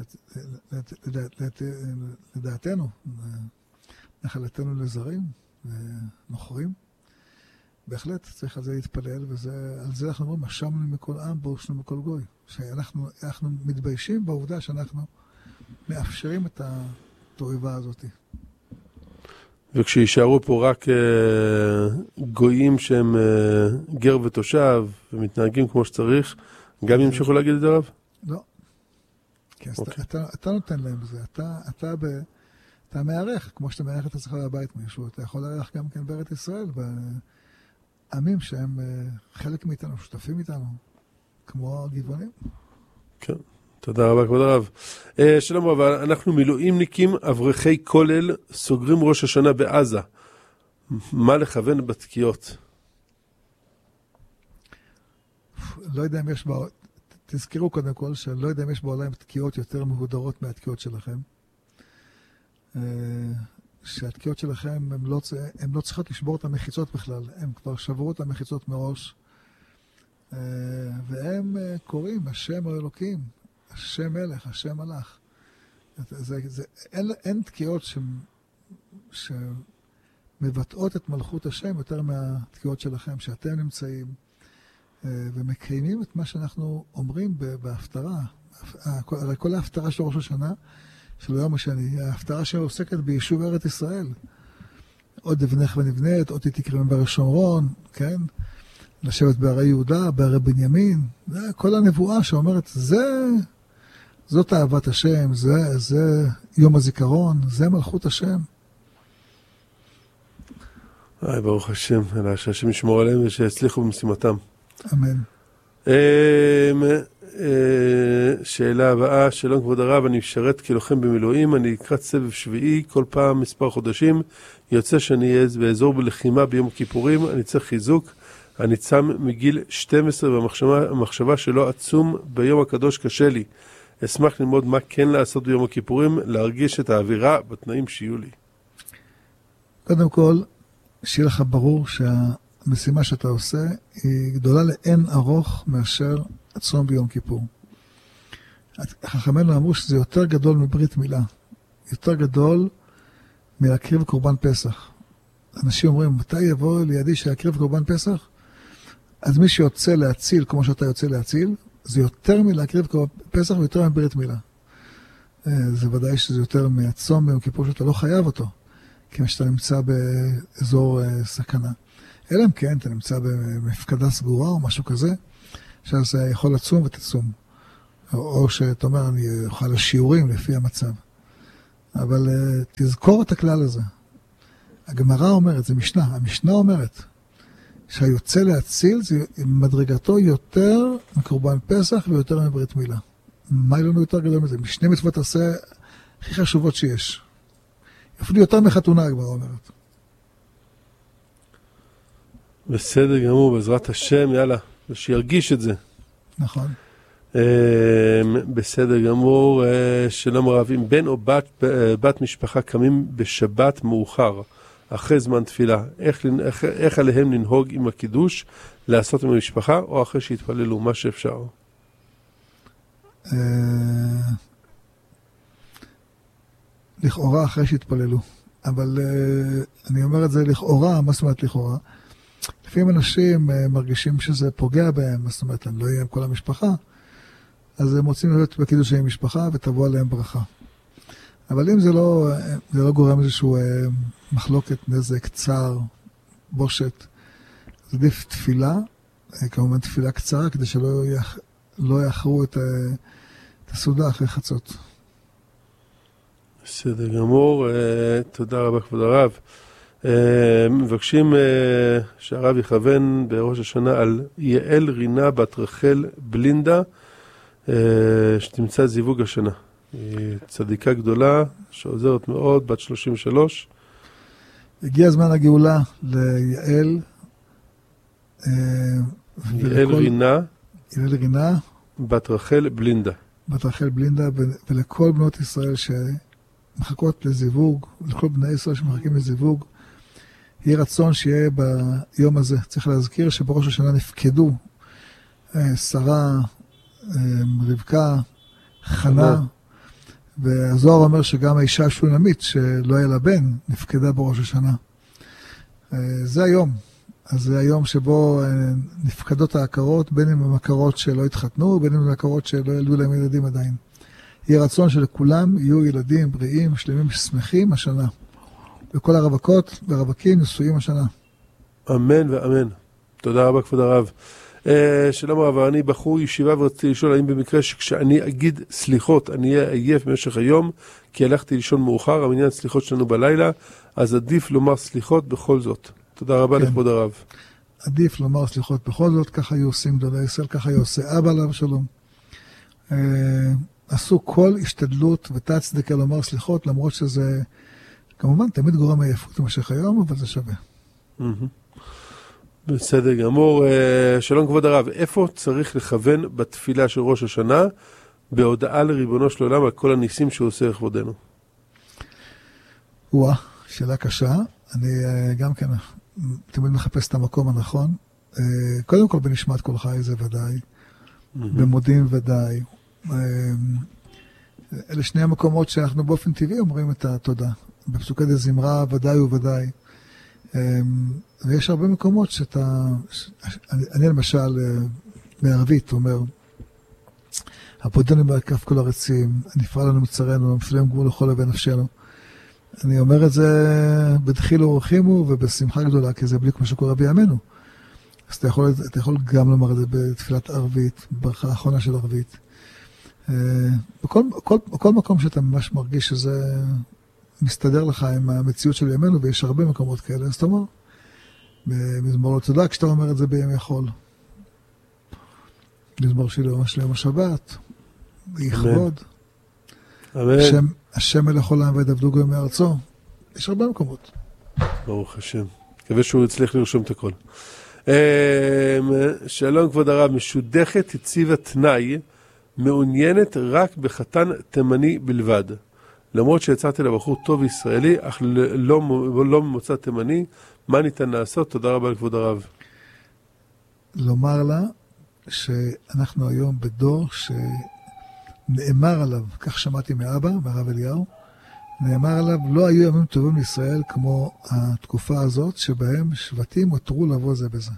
לדעתנו, נחלתנו לזרים, נוכרים. בהחלט צריך על זה להתפלל, ועל זה אנחנו אומרים, אשמנו מכל עם, בושנו מכל גוי. שאנחנו אנחנו מתביישים בעובדה שאנחנו מאפשרים את התועבה הזאת. וכשישארו פה רק גויים שהם גר ותושב, ומתנהגים כמו שצריך, גם ימשיכו להגיד את זה רב? לא. כי אתה נותן להם בזה, אתה מערך, כמו שאתה מערך את עצמך בבית מישהו, אתה יכול לערך גם כן בארץ ישראל, בעמים שהם חלק מאיתנו, שותפים איתנו, כמו הגבעונים. כן, תודה רבה כבוד הרב. שלום רב, אנחנו מילואימניקים, אברכי כולל, סוגרים ראש השנה בעזה. מה לכוון בתקיעות? לא יודע אם יש בה... תזכרו קודם כל, שאני לא יודע אם יש בעולם תקיעות יותר מהודרות מהתקיעות שלכם. שהתקיעות שלכם, הם לא, הם לא צריכות לשבור את המחיצות בכלל. הם כבר שברו את המחיצות מראש. והם קוראים, השם האלוקים, השם מלך, השם מלך. זה, זה, אין, אין תקיעות ש, שמבטאות את מלכות השם יותר מהתקיעות שלכם, שאתם נמצאים. ומקיימים את מה שאנחנו אומרים בהפטרה. הרי כל ההפטרה של ראש השנה, של יום השני, ההפטרה שעוסקת ביישוב ארץ ישראל. עוד אבנך ונבנית, עוד תקראים בהרי שומרון, כן? לשבת בהרי יהודה, בהרי בנימין. זה כל הנבואה שאומרת, זה, זאת אהבת השם, זה, זה יום הזיכרון, זה מלכות השם. היי, ברוך השם, אלא שהשם ישמור עליהם ושיצליחו במשימתם. אמן. שאלה הבאה, שלום כבוד הרב, אני משרת כלוחם במילואים, אני לקראת סבב שביעי, כל פעם מספר חודשים, יוצא שאני אהיה באזור בלחימה ביום הכיפורים, אני צריך חיזוק, אני צם מגיל שתים עשרה והמחשבה שלא עצום ביום הקדוש קשה לי. אשמח ללמוד מה כן לעשות ביום הכיפורים, להרגיש את האווירה בתנאים שיהיו לי. קודם כל, שיהיה לך ברור שהמשימה שאתה עושה היא גדולה לאין ארוך מאשר הצום ביום כיפור. חכמינו אמרו שזה יותר גדול מברית מילה, יותר גדול מלהקריב קורבן פסח. אנשים אומרים, מתי יבוא לידי שיקריב קורבן פסח? אז מי שיוצא להציל כמו שאתה יוצא להציל, זה יותר מלהקריב קורבן פסח ויותר מברית מילה. זה ודאי שזה יותר מהצום ביום כיפור שאתה לא חייב אותו, כי שאתה נמצא באזור סכנה. אלא אם כן, אתה נמצא במפקדה סגורה או משהו כזה, שאז יכול לצום ותצום. או שאתה אומר, אני אוכל לשיעורים לפי המצב. אבל uh, תזכור את הכלל הזה. הגמרא אומרת, זה משנה, המשנה אומרת, שהיוצא להציל זה מדרגתו יותר מקורבן פסח ויותר מברית מילה. מה לנו יותר גדול מזה? משני מצוות עשה הכי חשובות שיש. אפילו יותר מחתונה, הגמרא אומרת. בסדר גמור, בעזרת השם, יאללה, שירגיש את זה. נכון. בסדר גמור, שלום הרב, אם בן או בת, בת משפחה קמים בשבת מאוחר, אחרי זמן תפילה, איך, איך, איך עליהם לנהוג עם הקידוש, לעשות עם המשפחה, או אחרי שהתפללו, מה שאפשר? לכאורה אחרי שהתפללו, אבל אני אומר את זה לכאורה, מה זאת אומרת לכאורה? לפעמים אנשים מרגישים שזה פוגע בהם, זאת אומרת, אני לא אהיה עם כל המשפחה, אז הם רוצים להיות בקידוש עם משפחה ותבוא עליהם ברכה. אבל אם זה לא, זה לא גורם איזשהו מחלוקת, נזק, צער, בושת, אז עדיף תפילה, כמובן תפילה קצרה, כדי שלא יח, לא יאחרו את, את הסעודה אחרי חצות. בסדר גמור, תודה רבה כבוד הרב. מבקשים שהרב יכוון בראש השנה על יעל רינה בת רחל בלינדה, שתמצא זיווג השנה. היא צדיקה גדולה, שעוזרת מאוד, בת שלושים ושלוש. הגיע הזמן הגאולה ליעל. יעל רינה. יעל רינה. בת רחל בלינדה. בת רחל בלינדה, ולכל בנות ישראל שמחכות לזיווג, לכל בני ישראל שמחכים לזיווג, יהיה רצון שיהיה ביום הזה. צריך להזכיר שבראש השנה נפקדו שרה, רבקה, חנה, והזוהר אומר שגם האישה השונמית, שלא היה לה בן, נפקדה בראש השנה. זה היום. אז זה היום שבו נפקדות ההכרות, בין אם הם הכרות שלא התחתנו, בין אם הם הכרות שלא ילדו להם ילדים עדיין. יהיה רצון שלכולם יהיו ילדים בריאים, שלמים, שמחים השנה. וכל הרווקות והרווקים נשואים השנה. אמן ואמן. תודה רבה כבוד הרב. שלום הרב, אני בחור ישיבה ורציתי לשאול האם במקרה שכשאני אגיד סליחות אני אהיה עייף במשך היום כי הלכתי לישון מאוחר, המניין סליחות שלנו בלילה, אז עדיף לומר סליחות בכל זאת. תודה רבה כן. לכבוד הרב. עדיף לומר סליחות בכל זאת, ככה היו עושים גדולי ישראל, ככה היו עושה אבא עליו שלום. עשו כל השתדלות ותת צדקה לומר סליחות, למרות שזה כמובן תמיד גורם עייפות במשך היום, אבל זה שווה. בסדר גמור. שלום כבוד הרב, איפה צריך לכוון בתפילה של ראש השנה בהודעה לריבונו של עולם על כל הניסים שהוא עושה לכבודנו? וואה, שאלה קשה. אני גם כן תמיד מחפש את המקום הנכון. קודם כל בנשמת כל חי זה ודאי, במודים ודאי. אלה שני המקומות שאנחנו באופן טבעי אומרים את התודה. בפסוקי דזמרה ודאי וודאי. ויש הרבה מקומות שאתה, אני למשל בערבית אומר, הפודנו בהקף כל הרצים, נפרע לנו מצרנו, המפלם גבול לכל לבין נפשנו. אני אומר את זה בדחילו ורחימו ובשמחה גדולה, כי זה בלי כמו שקורה בימינו. אז אתה יכול, אתה יכול גם לומר את זה בתפילת ערבית, ברכה האחרונה של ערבית. בכל, בכל, בכל מקום שאתה ממש מרגיש שזה מסתדר לך עם המציאות של ימינו, ויש הרבה מקומות כאלה, אז אתה אומר, במזמור לא תודה, כשאתה אומר את זה בימי חול. מזמור שלי ממש ליום השבת, יכבוד. אמן. השם, השם מלך עולם וידברו גויים מארצו. יש הרבה מקומות. ברוך השם. מקווה שהוא יצליח לרשום את הכל. שלום כבוד הרב, משודכת הציבה תנאי, מעוניינת רק בחתן תימני בלבד. למרות שיצאתי לבחור טוב ישראלי, אך לא, לא ממוצא תימני, מה ניתן לעשות? תודה רבה לכבוד הרב. לומר לה שאנחנו היום בדור שנאמר עליו, כך שמעתי מאבא, מהרב אליהו, נאמר עליו, לא היו ימים טובים לישראל כמו התקופה הזאת, שבהם שבטים הותרו לבוא זה בזה.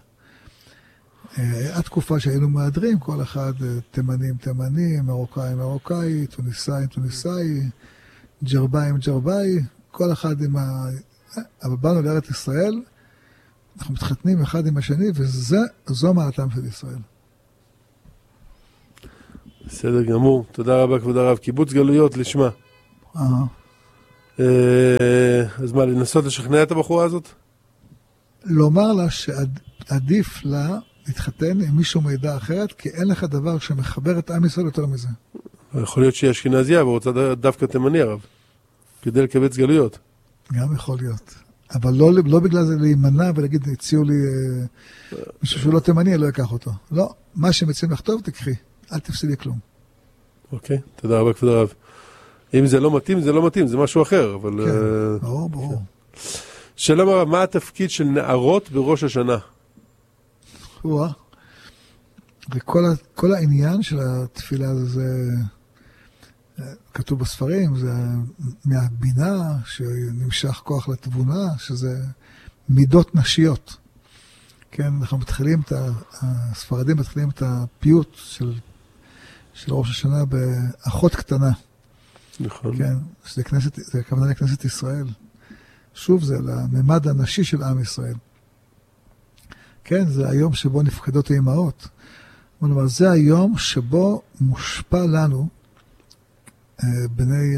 התקופה שהיינו מהדרים, כל אחד תימנים תימנים, מרוקאים מרוקאי, טוניסאים טוניסאי, ג'רבאים ג'רבאי, כל אחד עם ה... אבל באנו לארץ ישראל, אנחנו מתחתנים אחד עם השני, וזו מעלתם של ישראל. בסדר גמור, תודה רבה כבוד הרב. קיבוץ גלויות לשמה. אה. אז מה, לנסות לשכנע את הבחורה הזאת? לומר לה שעדיף לה להתחתן עם מישהו מידע אחרת, כי אין לך דבר שמחבר את עם ישראל יותר מזה. יכול להיות שהיא אשכנזייה ורוצה דווקא תימני הרב, כדי לקבץ גלויות. גם יכול להיות. אבל לא, לא בגלל זה להימנע ולהגיד, הציעו לי אה, מישהו שהוא לא תימני, אני לא אקח אותו. לא, מה שמציעים לך טוב, תקחי. אל תפסידי כלום. אוקיי, תודה רבה כבוד הרב. אם זה לא מתאים, זה לא מתאים, זה משהו אחר, אבל... כן, uh, ברור, ברור. כן. שלום הרב, מה התפקיד של נערות בראש השנה? וואה. וכל ה, כל העניין של התפילה הזה, כתוב בספרים, זה מהבינה שנמשך כוח לתבונה, שזה מידות נשיות. כן, אנחנו מתחילים את ה... הספרדים מתחילים את הפיוט של, של ראש השנה באחות קטנה. נכון. כן, שזה כנסת, זה הכוונה לכנסת ישראל. שוב, זה לממד הנשי של עם ישראל. כן, זה היום שבו נפקדות האימהות. כלומר, זה היום שבו מושפע לנו, בני,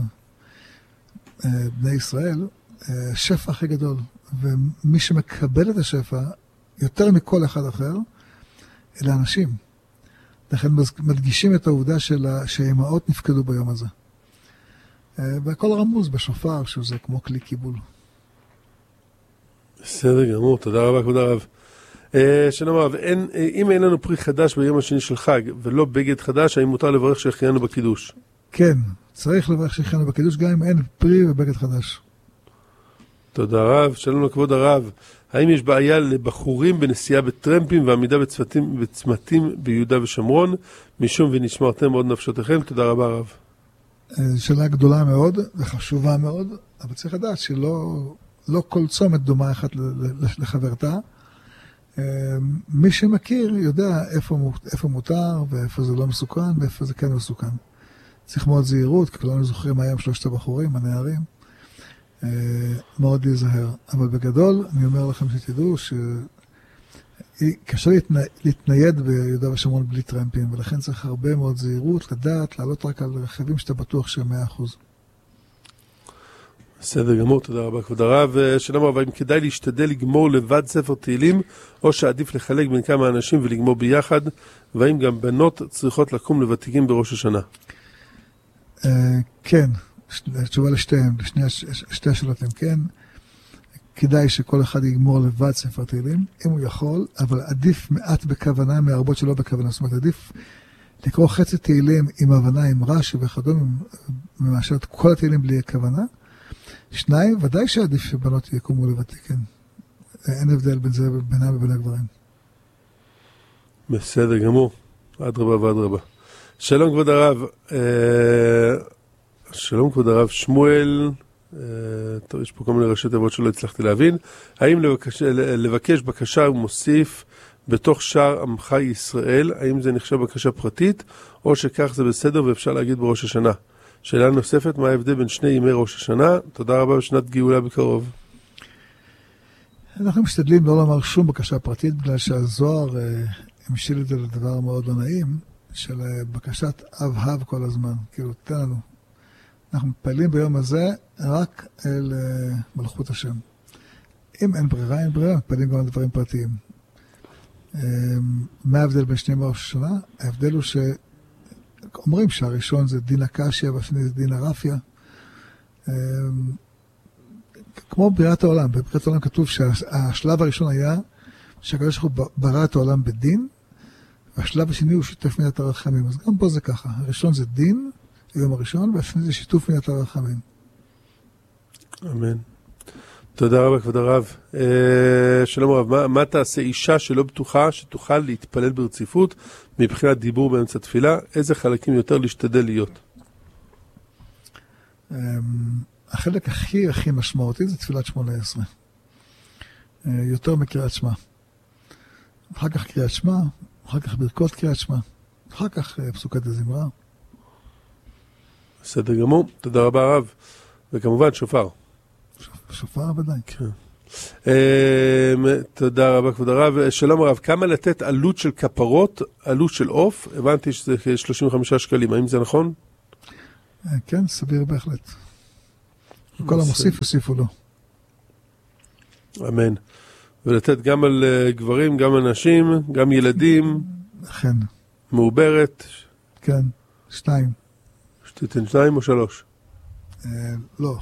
בני ישראל, שפע הכי גדול. ומי שמקבל את השפע, יותר מכל אחד אחר, אלה אנשים. לכן מדגישים את העובדה שהאימהות נפקדו ביום הזה. והכל רמוז בשופר, שזה כמו כלי קיבול. בסדר גמור, תודה רבה כבוד הרב. שלום הרב, אם אין לנו פרי חדש ביום השני של חג, ולא בגד חדש, האם מותר לברך שהחיינו בקידוש? כן, צריך לברך שהחיינו בקידוש, גם אם אין פרי ובגד חדש. תודה רב, שלום לכבוד הרב. האם יש בעיה לבחורים בנסיעה בטרמפים ועמידה בצמתים, בצמתים ביהודה ושומרון, משום ונשמרתם מאוד נפשותיכם? תודה רבה הרב. שאלה גדולה מאוד וחשובה מאוד, אבל צריך לדעת שלא לא כל צומת דומה אחת לחברתה. מי שמכיר יודע איפה, איפה מותר ואיפה זה לא מסוכן ואיפה זה כן מסוכן. צריך מאוד זהירות, כי כולנו זוכרים היום שלושת הבחורים, הנערים. מאוד להיזהר. אבל בגדול, אני אומר לכם שתדעו שקשה להתני... להתנייד ביהודה ושומרון בלי טרמפים, ולכן צריך הרבה מאוד זהירות, לדעת, לעלות רק על רכבים שאתה בטוח שהם מאה אחוז. בסדר גמור, תודה רבה כבוד הרב. שלום הרב, האם כדאי להשתדל לגמור לבד ספר תהילים, או שעדיף לחלק בין כמה אנשים ולגמור ביחד, והאם גם בנות צריכות לקום לוותיקים בראש השנה? כן. תשובה לשתיהם, לשני, שתי השאלות הם כן. כדאי שכל אחד יגמור לבד ספר תהילים, אם הוא יכול, אבל עדיף מעט בכוונה, מהרבות שלא בכוונה. זאת אומרת, עדיף לקרוא חצי תהילים עם הבנה, עם רש"י וכדומה, מאשר את כל התהילים בלי כוונה. שניים, ודאי שעדיף שבנות יקומו לוותיקן. אין הבדל בין זה בינם ובין הגברים. בסדר גמור. עד רבה ועד רבה. שלום כבוד הרב. שלום כבוד הרב שמואל. טוב, יש פה כל מיני ראשי תיבות שלא הצלחתי להבין. האם לבקש, לבקש בקשה ומוסיף בתוך שער עמך ישראל, האם זה נחשב בקשה פרטית, או שכך זה בסדר ואפשר להגיד בראש השנה? שאלה נוספת, מה ההבדל בין שני ימי ראש השנה? תודה רבה, בשנת גאולה בקרוב. אנחנו משתדלים לא לומר שום בקשה פרטית, בגלל שהזוהר אה, המשיל את זה לדבר מאוד לא נעים, של אה, בקשת אב-הב כל הזמן. כאילו, תן לנו. אנחנו מתפעלים ביום הזה רק אל אה, מלכות השם. אם אין ברירה, אין ברירה, מתפעלים גם על דברים פרטיים. אה, מה ההבדל בין שני ימי ראש השנה? ההבדל הוא ש... אומרים שהראשון זה דין הקשיא והשני זה דין הרפיה. כמו בריאת העולם. בבריאת העולם כתוב שהשלב הראשון היה שהקדוש ברוך הוא ברא את העולם בדין, והשלב השני הוא שיתוף מידת הרחמים. אז גם פה זה ככה. הראשון זה דין, היום הראשון, והשני זה שיתוף מידת הרחמים. אמן. תודה רבה כבוד הרב. שלום הרב, מה, מה תעשה אישה שלא בטוחה שתוכל להתפלל ברציפות מבחינת דיבור באמצע תפילה? איזה חלקים יותר להשתדל להיות? החלק הכי הכי משמעותי זה תפילת שמונה עשרה. יותר מקריאת שמע. אחר כך קריאת שמע, אחר כך ברכות קריאת שמע, אחר כך פסוקת הזמרה. בסדר גמור, תודה רבה הרב. וכמובן שופר. שופר ודאי. כן. תודה רבה כבוד הרב. שלום הרב, כמה לתת עלות של כפרות, עלות של עוף? הבנתי שזה שלושים וחמישה שקלים, האם זה נכון? כן, סביר בהחלט. וכל המוסיף יוסיפו לו. אמן. ולתת גם על גברים, גם על נשים, גם ילדים. אכן. מעוברת. כן, שתיים. שתיתן שתיים או שלוש? לא,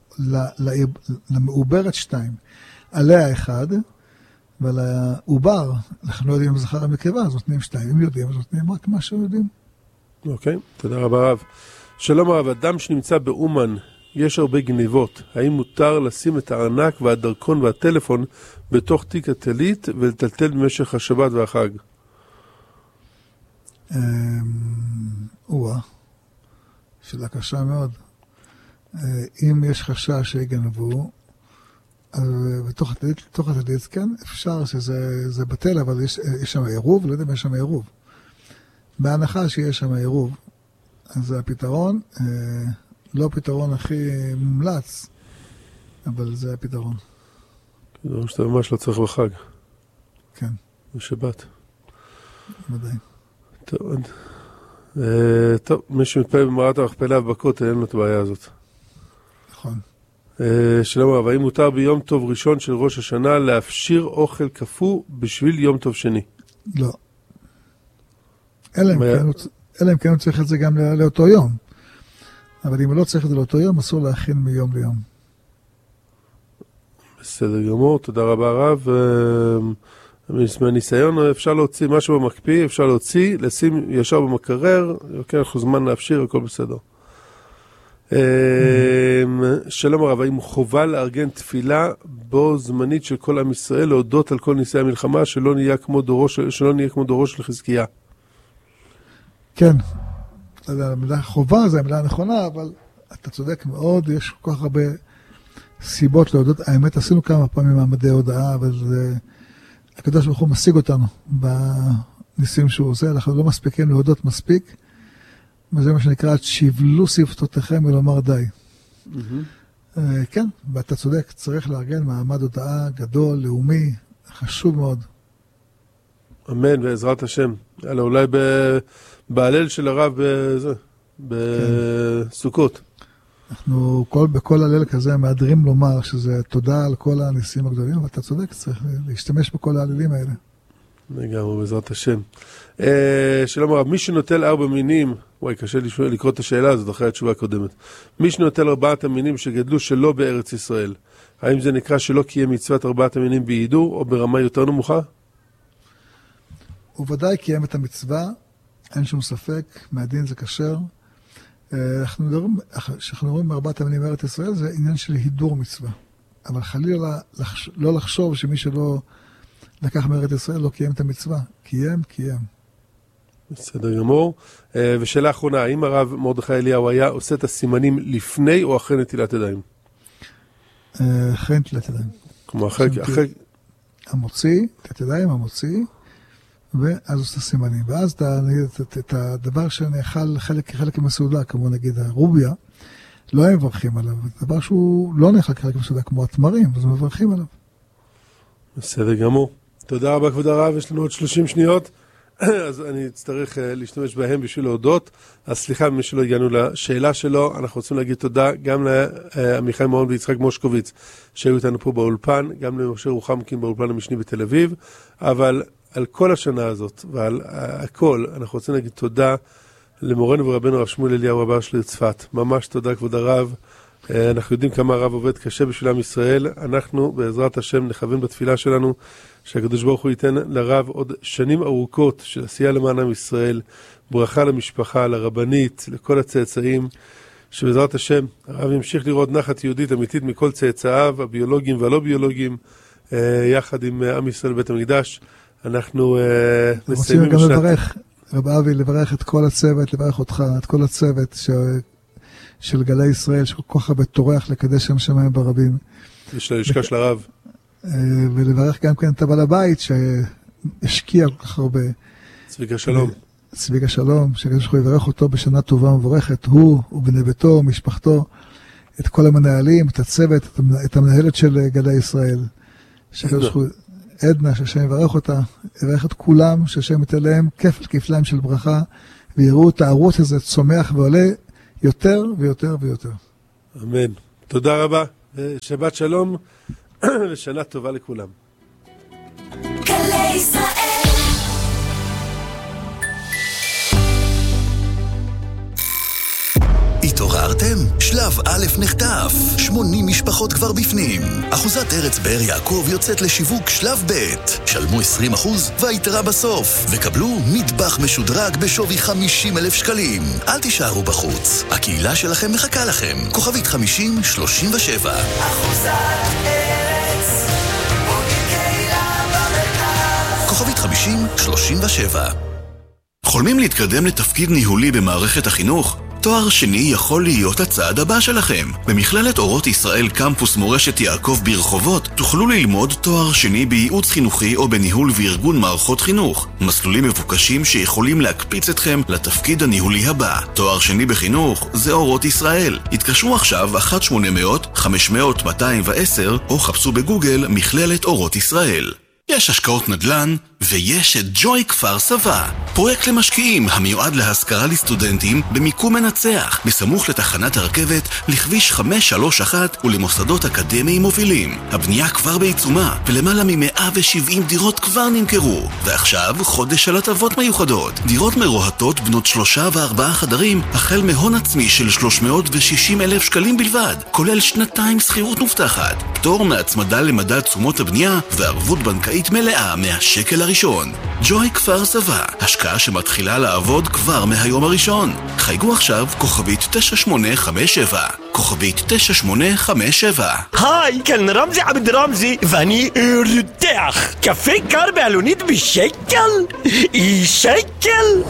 למעוברת שתיים. עליה אחד, ולעובר, אנחנו לא יודעים אם זכר המקבה, אז נותנים שתיים. אם יודעים, אז נותנים רק מה שיודעים. אוקיי, תודה רבה רב. שלום הרב, אדם שנמצא באומן, יש הרבה גניבות. האם מותר לשים את הארנק והדרכון והטלפון בתוך תיק הטלית ולטלטל במשך השבת והחג? וואה, שאלה קשה מאוד. אם יש חשש שיגנבו, בתוך הטלית, בתוך הטלית, כן, אפשר שזה בטל, אבל יש, יש שם עירוב, לא יודע אם יש שם עירוב. בהנחה שיש שם עירוב, אז זה הפתרון, לא הפתרון הכי מומלץ, אבל זה הפתרון. כאילו שאתה ממש לא צריך בחג. כן. בשבת. ודאי. טוב, אה, טוב, מי שמתפלל במערת המכפלה ובכותל, אין לו את הבעיה הזאת. נכון. אה, שלום הרב, האם מותר ביום טוב ראשון של ראש השנה להפשיר אוכל קפוא בשביל יום טוב שני? לא. אלא אם כן הוא צריך את זה גם לאותו יום. אבל אם הוא לא צריך את זה לאותו יום, אסור להכין מיום ליום. בסדר גמור, תודה רבה רב. מהניסיון אפשר להוציא משהו במקפיא, אפשר להוציא, לשים ישר במקרר, לוקח זמן להפשיר, הכל בסדר. שלום הרב, האם חובה לארגן תפילה בו זמנית של כל עם ישראל, להודות על כל ניסי המלחמה, שלא נהיה כמו דורו, שלא נהיה כמו דורו של חזקיה? כן. המילה חובה זה המילה הנכונה, אבל אתה צודק מאוד, יש כל כך הרבה סיבות להודות. האמת, עשינו כמה פעמים מעמדי הודעה, אבל זה, הקדוש ברוך הוא משיג אותנו בניסים שהוא עושה, אנחנו לא מספיקים להודות מספיק, וזה מה שנקרא, שיבלו שפתותיכם ולומר די. Mm-hmm. כן, ואתה צודק, צריך לארגן מעמד הודעה גדול, לאומי, חשוב מאוד. אמן, בעזרת השם. יאללה, אולי ב... בהלל של הרב בזה, בסוכות. אנחנו כל, בכל הלל כזה מאדרים לומר שזה תודה על כל הניסים הגדולים, אבל אתה צודק, צריך להשתמש בכל ההללים האלה. לגמרי, בעזרת השם. שלום הרב, מי שנוטל ארבע מינים, וואי, קשה לקרוא את השאלה הזאת אחרי התשובה הקודמת. מי שנוטל ארבעת המינים שגדלו שלא בארץ ישראל, האם זה נקרא שלא קיים מצוות ארבעת המינים בהידור או ברמה יותר נמוכה? הוא ודאי קיים את המצווה, אין שום ספק, מהדין זה כשר. אנחנו מדברים, כשאנחנו מדברים בארבעת המינים בארץ ישראל, זה עניין של הידור מצווה. אבל חלילה לא לחשוב שמי שלא לקח מארץ ישראל לא קיים את המצווה. קיים, קיים. בסדר גמור. ושאלה אחרונה, האם הרב מרדכי אליהו היה עושה את הסימנים לפני או אחרי נטילת ידיים? אחרי נטילת ידיים. כמו אחרי... המוציא, נטילת ידיים, המוציא, ואז עושה סימנים. ואז אתה, את, את הדבר שנאכל חלק כחלק מסעודה, כמו נגיד הרוביה, לא הם מברכים עליו. דבר שהוא לא נאכל כחלק מסעודה, כמו התמרים, אז הם מברכים עליו. בסדר גמור. תודה רבה כבוד הרב, יש לנו עוד שלושים שניות, אז אני אצטרך להשתמש בהם בשביל להודות. אז סליחה ממי שלא הגענו לשאלה שלו, אנחנו רוצים להגיד תודה גם לעמיחי מעון ויצחק מושקוביץ, שהיו איתנו פה באולפן, גם למשה רוחמקין באולפן המשני בתל אביב, אבל על כל השנה הזאת ועל הכל, אנחנו רוצים להגיד תודה למורנו ורבנו הרב שמואל אליהו רבה של צפת. ממש תודה כבוד הרב. אנחנו יודעים כמה הרב עובד קשה בשביל עם ישראל. אנחנו בעזרת השם נכוון בתפילה שלנו שהקדוש ברוך הוא ייתן לרב עוד שנים ארוכות של עשייה למען עם ישראל, ברכה למשפחה, לרבנית, לכל הצאצאים, שבעזרת השם הרב ימשיך לראות נחת יהודית אמיתית מכל צאצאיו, הביולוגיים והלא ביולוגיים, יחד עם עם ישראל בית המקדש. אנחנו מסיימים גם לברך, רב אבי, לברך את כל הצוות, לברך אותך, את כל הצוות ש... של גלי ישראל, שכל כך הרבה טורח לקדש שם שמיים ברבים. יש ללשכה של הרב. ולברך גם כן את הבעל הבית, שהשקיע כל כך הרבה. צביקה שלום. צביקה שלום, שקדוש ברוך הוא יברך אותו בשנה טובה ומבורכת, הוא ובני ביתו, משפחתו, את כל המנהלים, את הצוות, את המנהלת של גלי ישראל. שקדוש ברוך הוא עדנה, שהשם יברך אותה, יברך את כולם, שהשם ייתן להם כפל כפליים של ברכה, ויראו את הערוץ הזה צומח ועולה יותר ויותר ויותר. אמן. תודה רבה. שבת שלום ושנה טובה לכולם. גלי ישראל. התעוררתם? שלב א' נחטף. שמונים משפחות כבר בפנים. אחוזת ארץ באר יעקב יוצאת לשיווק שלב ב'. שלמו עשרים אחוז והיתרה בסוף. וקבלו מטבח משודרג בשווי חמישים אלף שקלים. אל תישארו בחוץ. הקהילה שלכם מחכה לכם. כוכבית חמישים שלושים ושבע. אחוזת ארץ, בונים קהילה במרכז. כוכבית חמישים שלושים ושבע. חולמים להתקדם לתפקיד ניהולי במערכת החינוך? תואר שני יכול להיות הצעד הבא שלכם. במכללת אורות ישראל קמפוס מורשת יעקב ברחובות תוכלו ללמוד תואר שני בייעוץ חינוכי או בניהול וארגון מערכות חינוך. מסלולים מבוקשים שיכולים להקפיץ אתכם לתפקיד הניהולי הבא. תואר שני בחינוך זה אורות ישראל. התקשרו עכשיו אחת שמונה אפס אפס חמש אפס אפס מאתיים ועשר או חפשו בגוגל מכללת אורות ישראל. יש השקעות נדל"ן ויש את ג'וי כפר סבא, פרויקט למשקיעים המיועד להשכרה לסטודנטים במיקום מנצח, בסמוך לתחנת הרכבת, לכביש חמש שלוש אחת ולמוסדות אקדמיים מובילים. הבנייה כבר בעיצומה ולמעלה מ-מאה ושבעים דירות כבר נמכרו, ועכשיו חודש של הטבות מיוחדות. דירות מרוהטות בנות שלושה וארבעה חדרים החל מהון עצמי של שלוש מאות ושישים אלף שקלים בלבד, כולל שנתיים שכירות מובטחת, פטור מהצמדה למדד תשומות הבנייה וערבות בנקאית מלאה מהשקל הראשון. ג'וי כפר סבא, השקעה שמתחילה לעבוד כבר מהיום הראשון. חייגו עכשיו כוכבית תשע שמונה חמש שבע, כוכבית תשע שמונה חמש שבע. היי, כאן רמזי עבד רמזי ואני רותח. קפה קר בעלונית בשקל? שקל?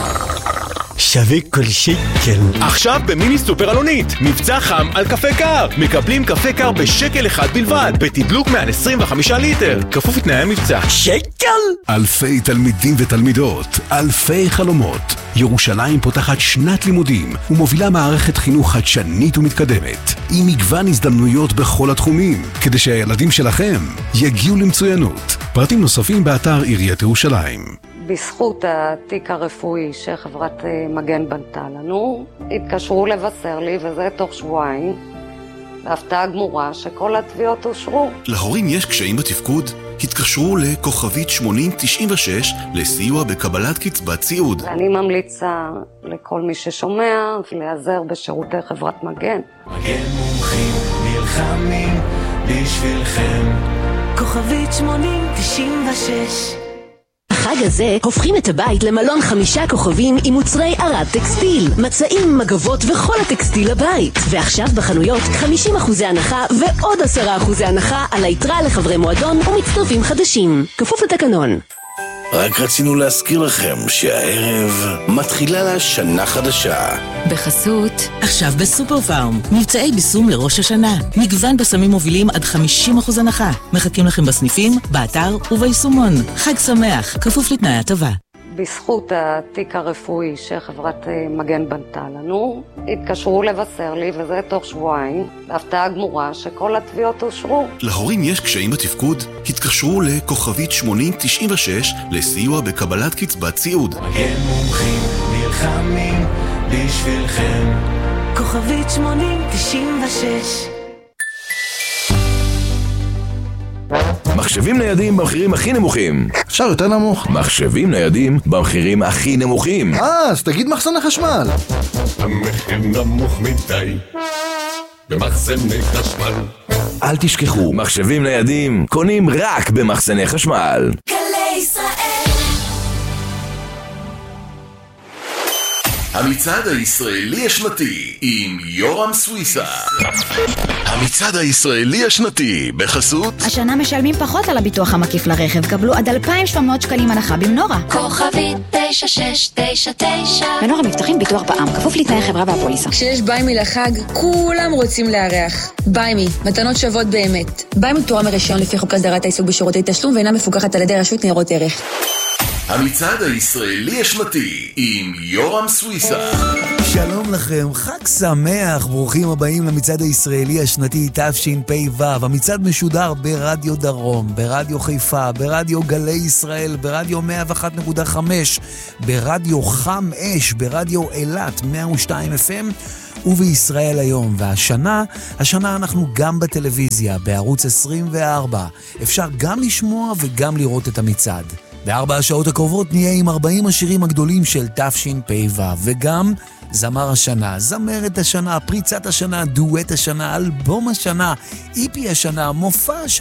שווה כל שקל. עכשיו במיני סופר אלונית, מבצע חם על קפה קר. מקבלים קפה קר בשקל אחד בלבד, בתדלוק מעל עשרים וחמישה ליטר. כפוף לתנאי המבצע. שקל? אלפי תלמידים ותלמידות, אלפי חלומות. ירושלים פותחת שנת לימודים ומובילה מערכת חינוך חדשנית ומתקדמת, עם מגוון הזדמנויות בכל התחומים, כדי שהילדים שלכם יגיעו למצוינות. פרטים נוספים באתר עיריית ירושלים. בזכות התיק הרפואי שחברת מגן בנתה לנו, התקשרו לבשר לי, וזה תוך שבועיים, להפתעה גמורה שכל התביעות אושרו. להורים יש קשיים בתפקוד? התקשרו לכוכבית שמונים תשעים ושש לסיוע בקבלת קצבת סיעוד. ואני ממליצה לכל מי ששומע להיעזר בשירותי חברת מגן. מגן מומחים נלחמים בשבילכם. כוכבית שמונים תשעים ושש. החג הזה הופכים את הבית למלון חמישה כוכבים עם מוצרי ערד טקסטיל, מצעים, מגבות וכל הטקסטיל לבית. ועכשיו בחנויות חמישים אחוזי הנחה ועוד עשרה אחוזי הנחה על היתרה לחברי מועדון ומצטרפים חדשים. כפוף לתקנון. רק רצינו להזכיר לכם שהערב מתחילה לה שנה חדשה. בחסות, עכשיו בסופר פארם, מבצעי ביסום לראש השנה. מגוון בסמים מובילים עד חמישים אחוז הנחה. מחכים לכם בסניפים, באתר וביישומון. חג שמח, כפוף לתנאי הטבה. בזכות התיק הרפואי שחברת מגן בנתה לנו, התקשרו לבשר לי, וזה תוך שבועיים, להפתעה גמורה שכל התביעות אושרו. להורים יש קשיים בתפקוד? התקשרו לכוכבית שמונים תשעים ושש לסיוע בקבלת קצבת סיעוד. מגן מומחים נלחמים בשבילכם. כוכבית שמונים תשעים ושש. מחשבים ניידים במחירים הכי נמוכים. אפשר יותר נמוך. מחשבים ניידים במחירים הכי נמוכים. אה, אז תגיד מחסני חשמל. המחיר נמוך מדי במחסני חשמל. אל תשכחו, מחשבים ניידים קונים רק במחסני חשמל. גלי ישראל. המצעד הישראלי השנתי עם יורם סוויסה. המצעד הישראלי השנתי בחסות. השנה משלמים פחות על הביטוח המקיף לרכב, קבלו עד אלפיים ושבע מאות שקלים הנחה במנורה. כוכבית תשע שש תשע תשע. מנורה מבטחים ביטוח בע"מ, כפוף לתנאי החברה והפוליסה. כשיש ביימי לחג, כולם רוצים לארח. ביימי, מתנות שוות באמת. ביימי תורה מרישיון לפי חוק הסדרת העיסוק בשירותי תשלום ואינה מפוקחת על ידי רשות ניירות ערך. המצעד הישראלי השנתי עם יורם סוויסה. שלום לכם, חג שמח, ברוכים הבאים למצעד הישראלי השנתי תשפ"ו. המצעד משודר ברדיו דרום, ברדיו חיפה, ברדיו גלי ישראל, ברדיו מאה ואחת נקודה חמש, ברדיו חם אש, ברדיו אילת מאה ושתיים אף אם ובישראל היום. והשנה, השנה אנחנו גם בטלוויזיה, בערוץ עשרים וארבע. אפשר גם לשמוע וגם לראות את המצעד. בארבע השעות הקרובות נהיה עם ארבעים השירים הגדולים של תשפ"ו, וגם זמר השנה, זמרת השנה, פריצת השנה, דואט השנה, אלבום השנה, איפי השנה, מופע השנה.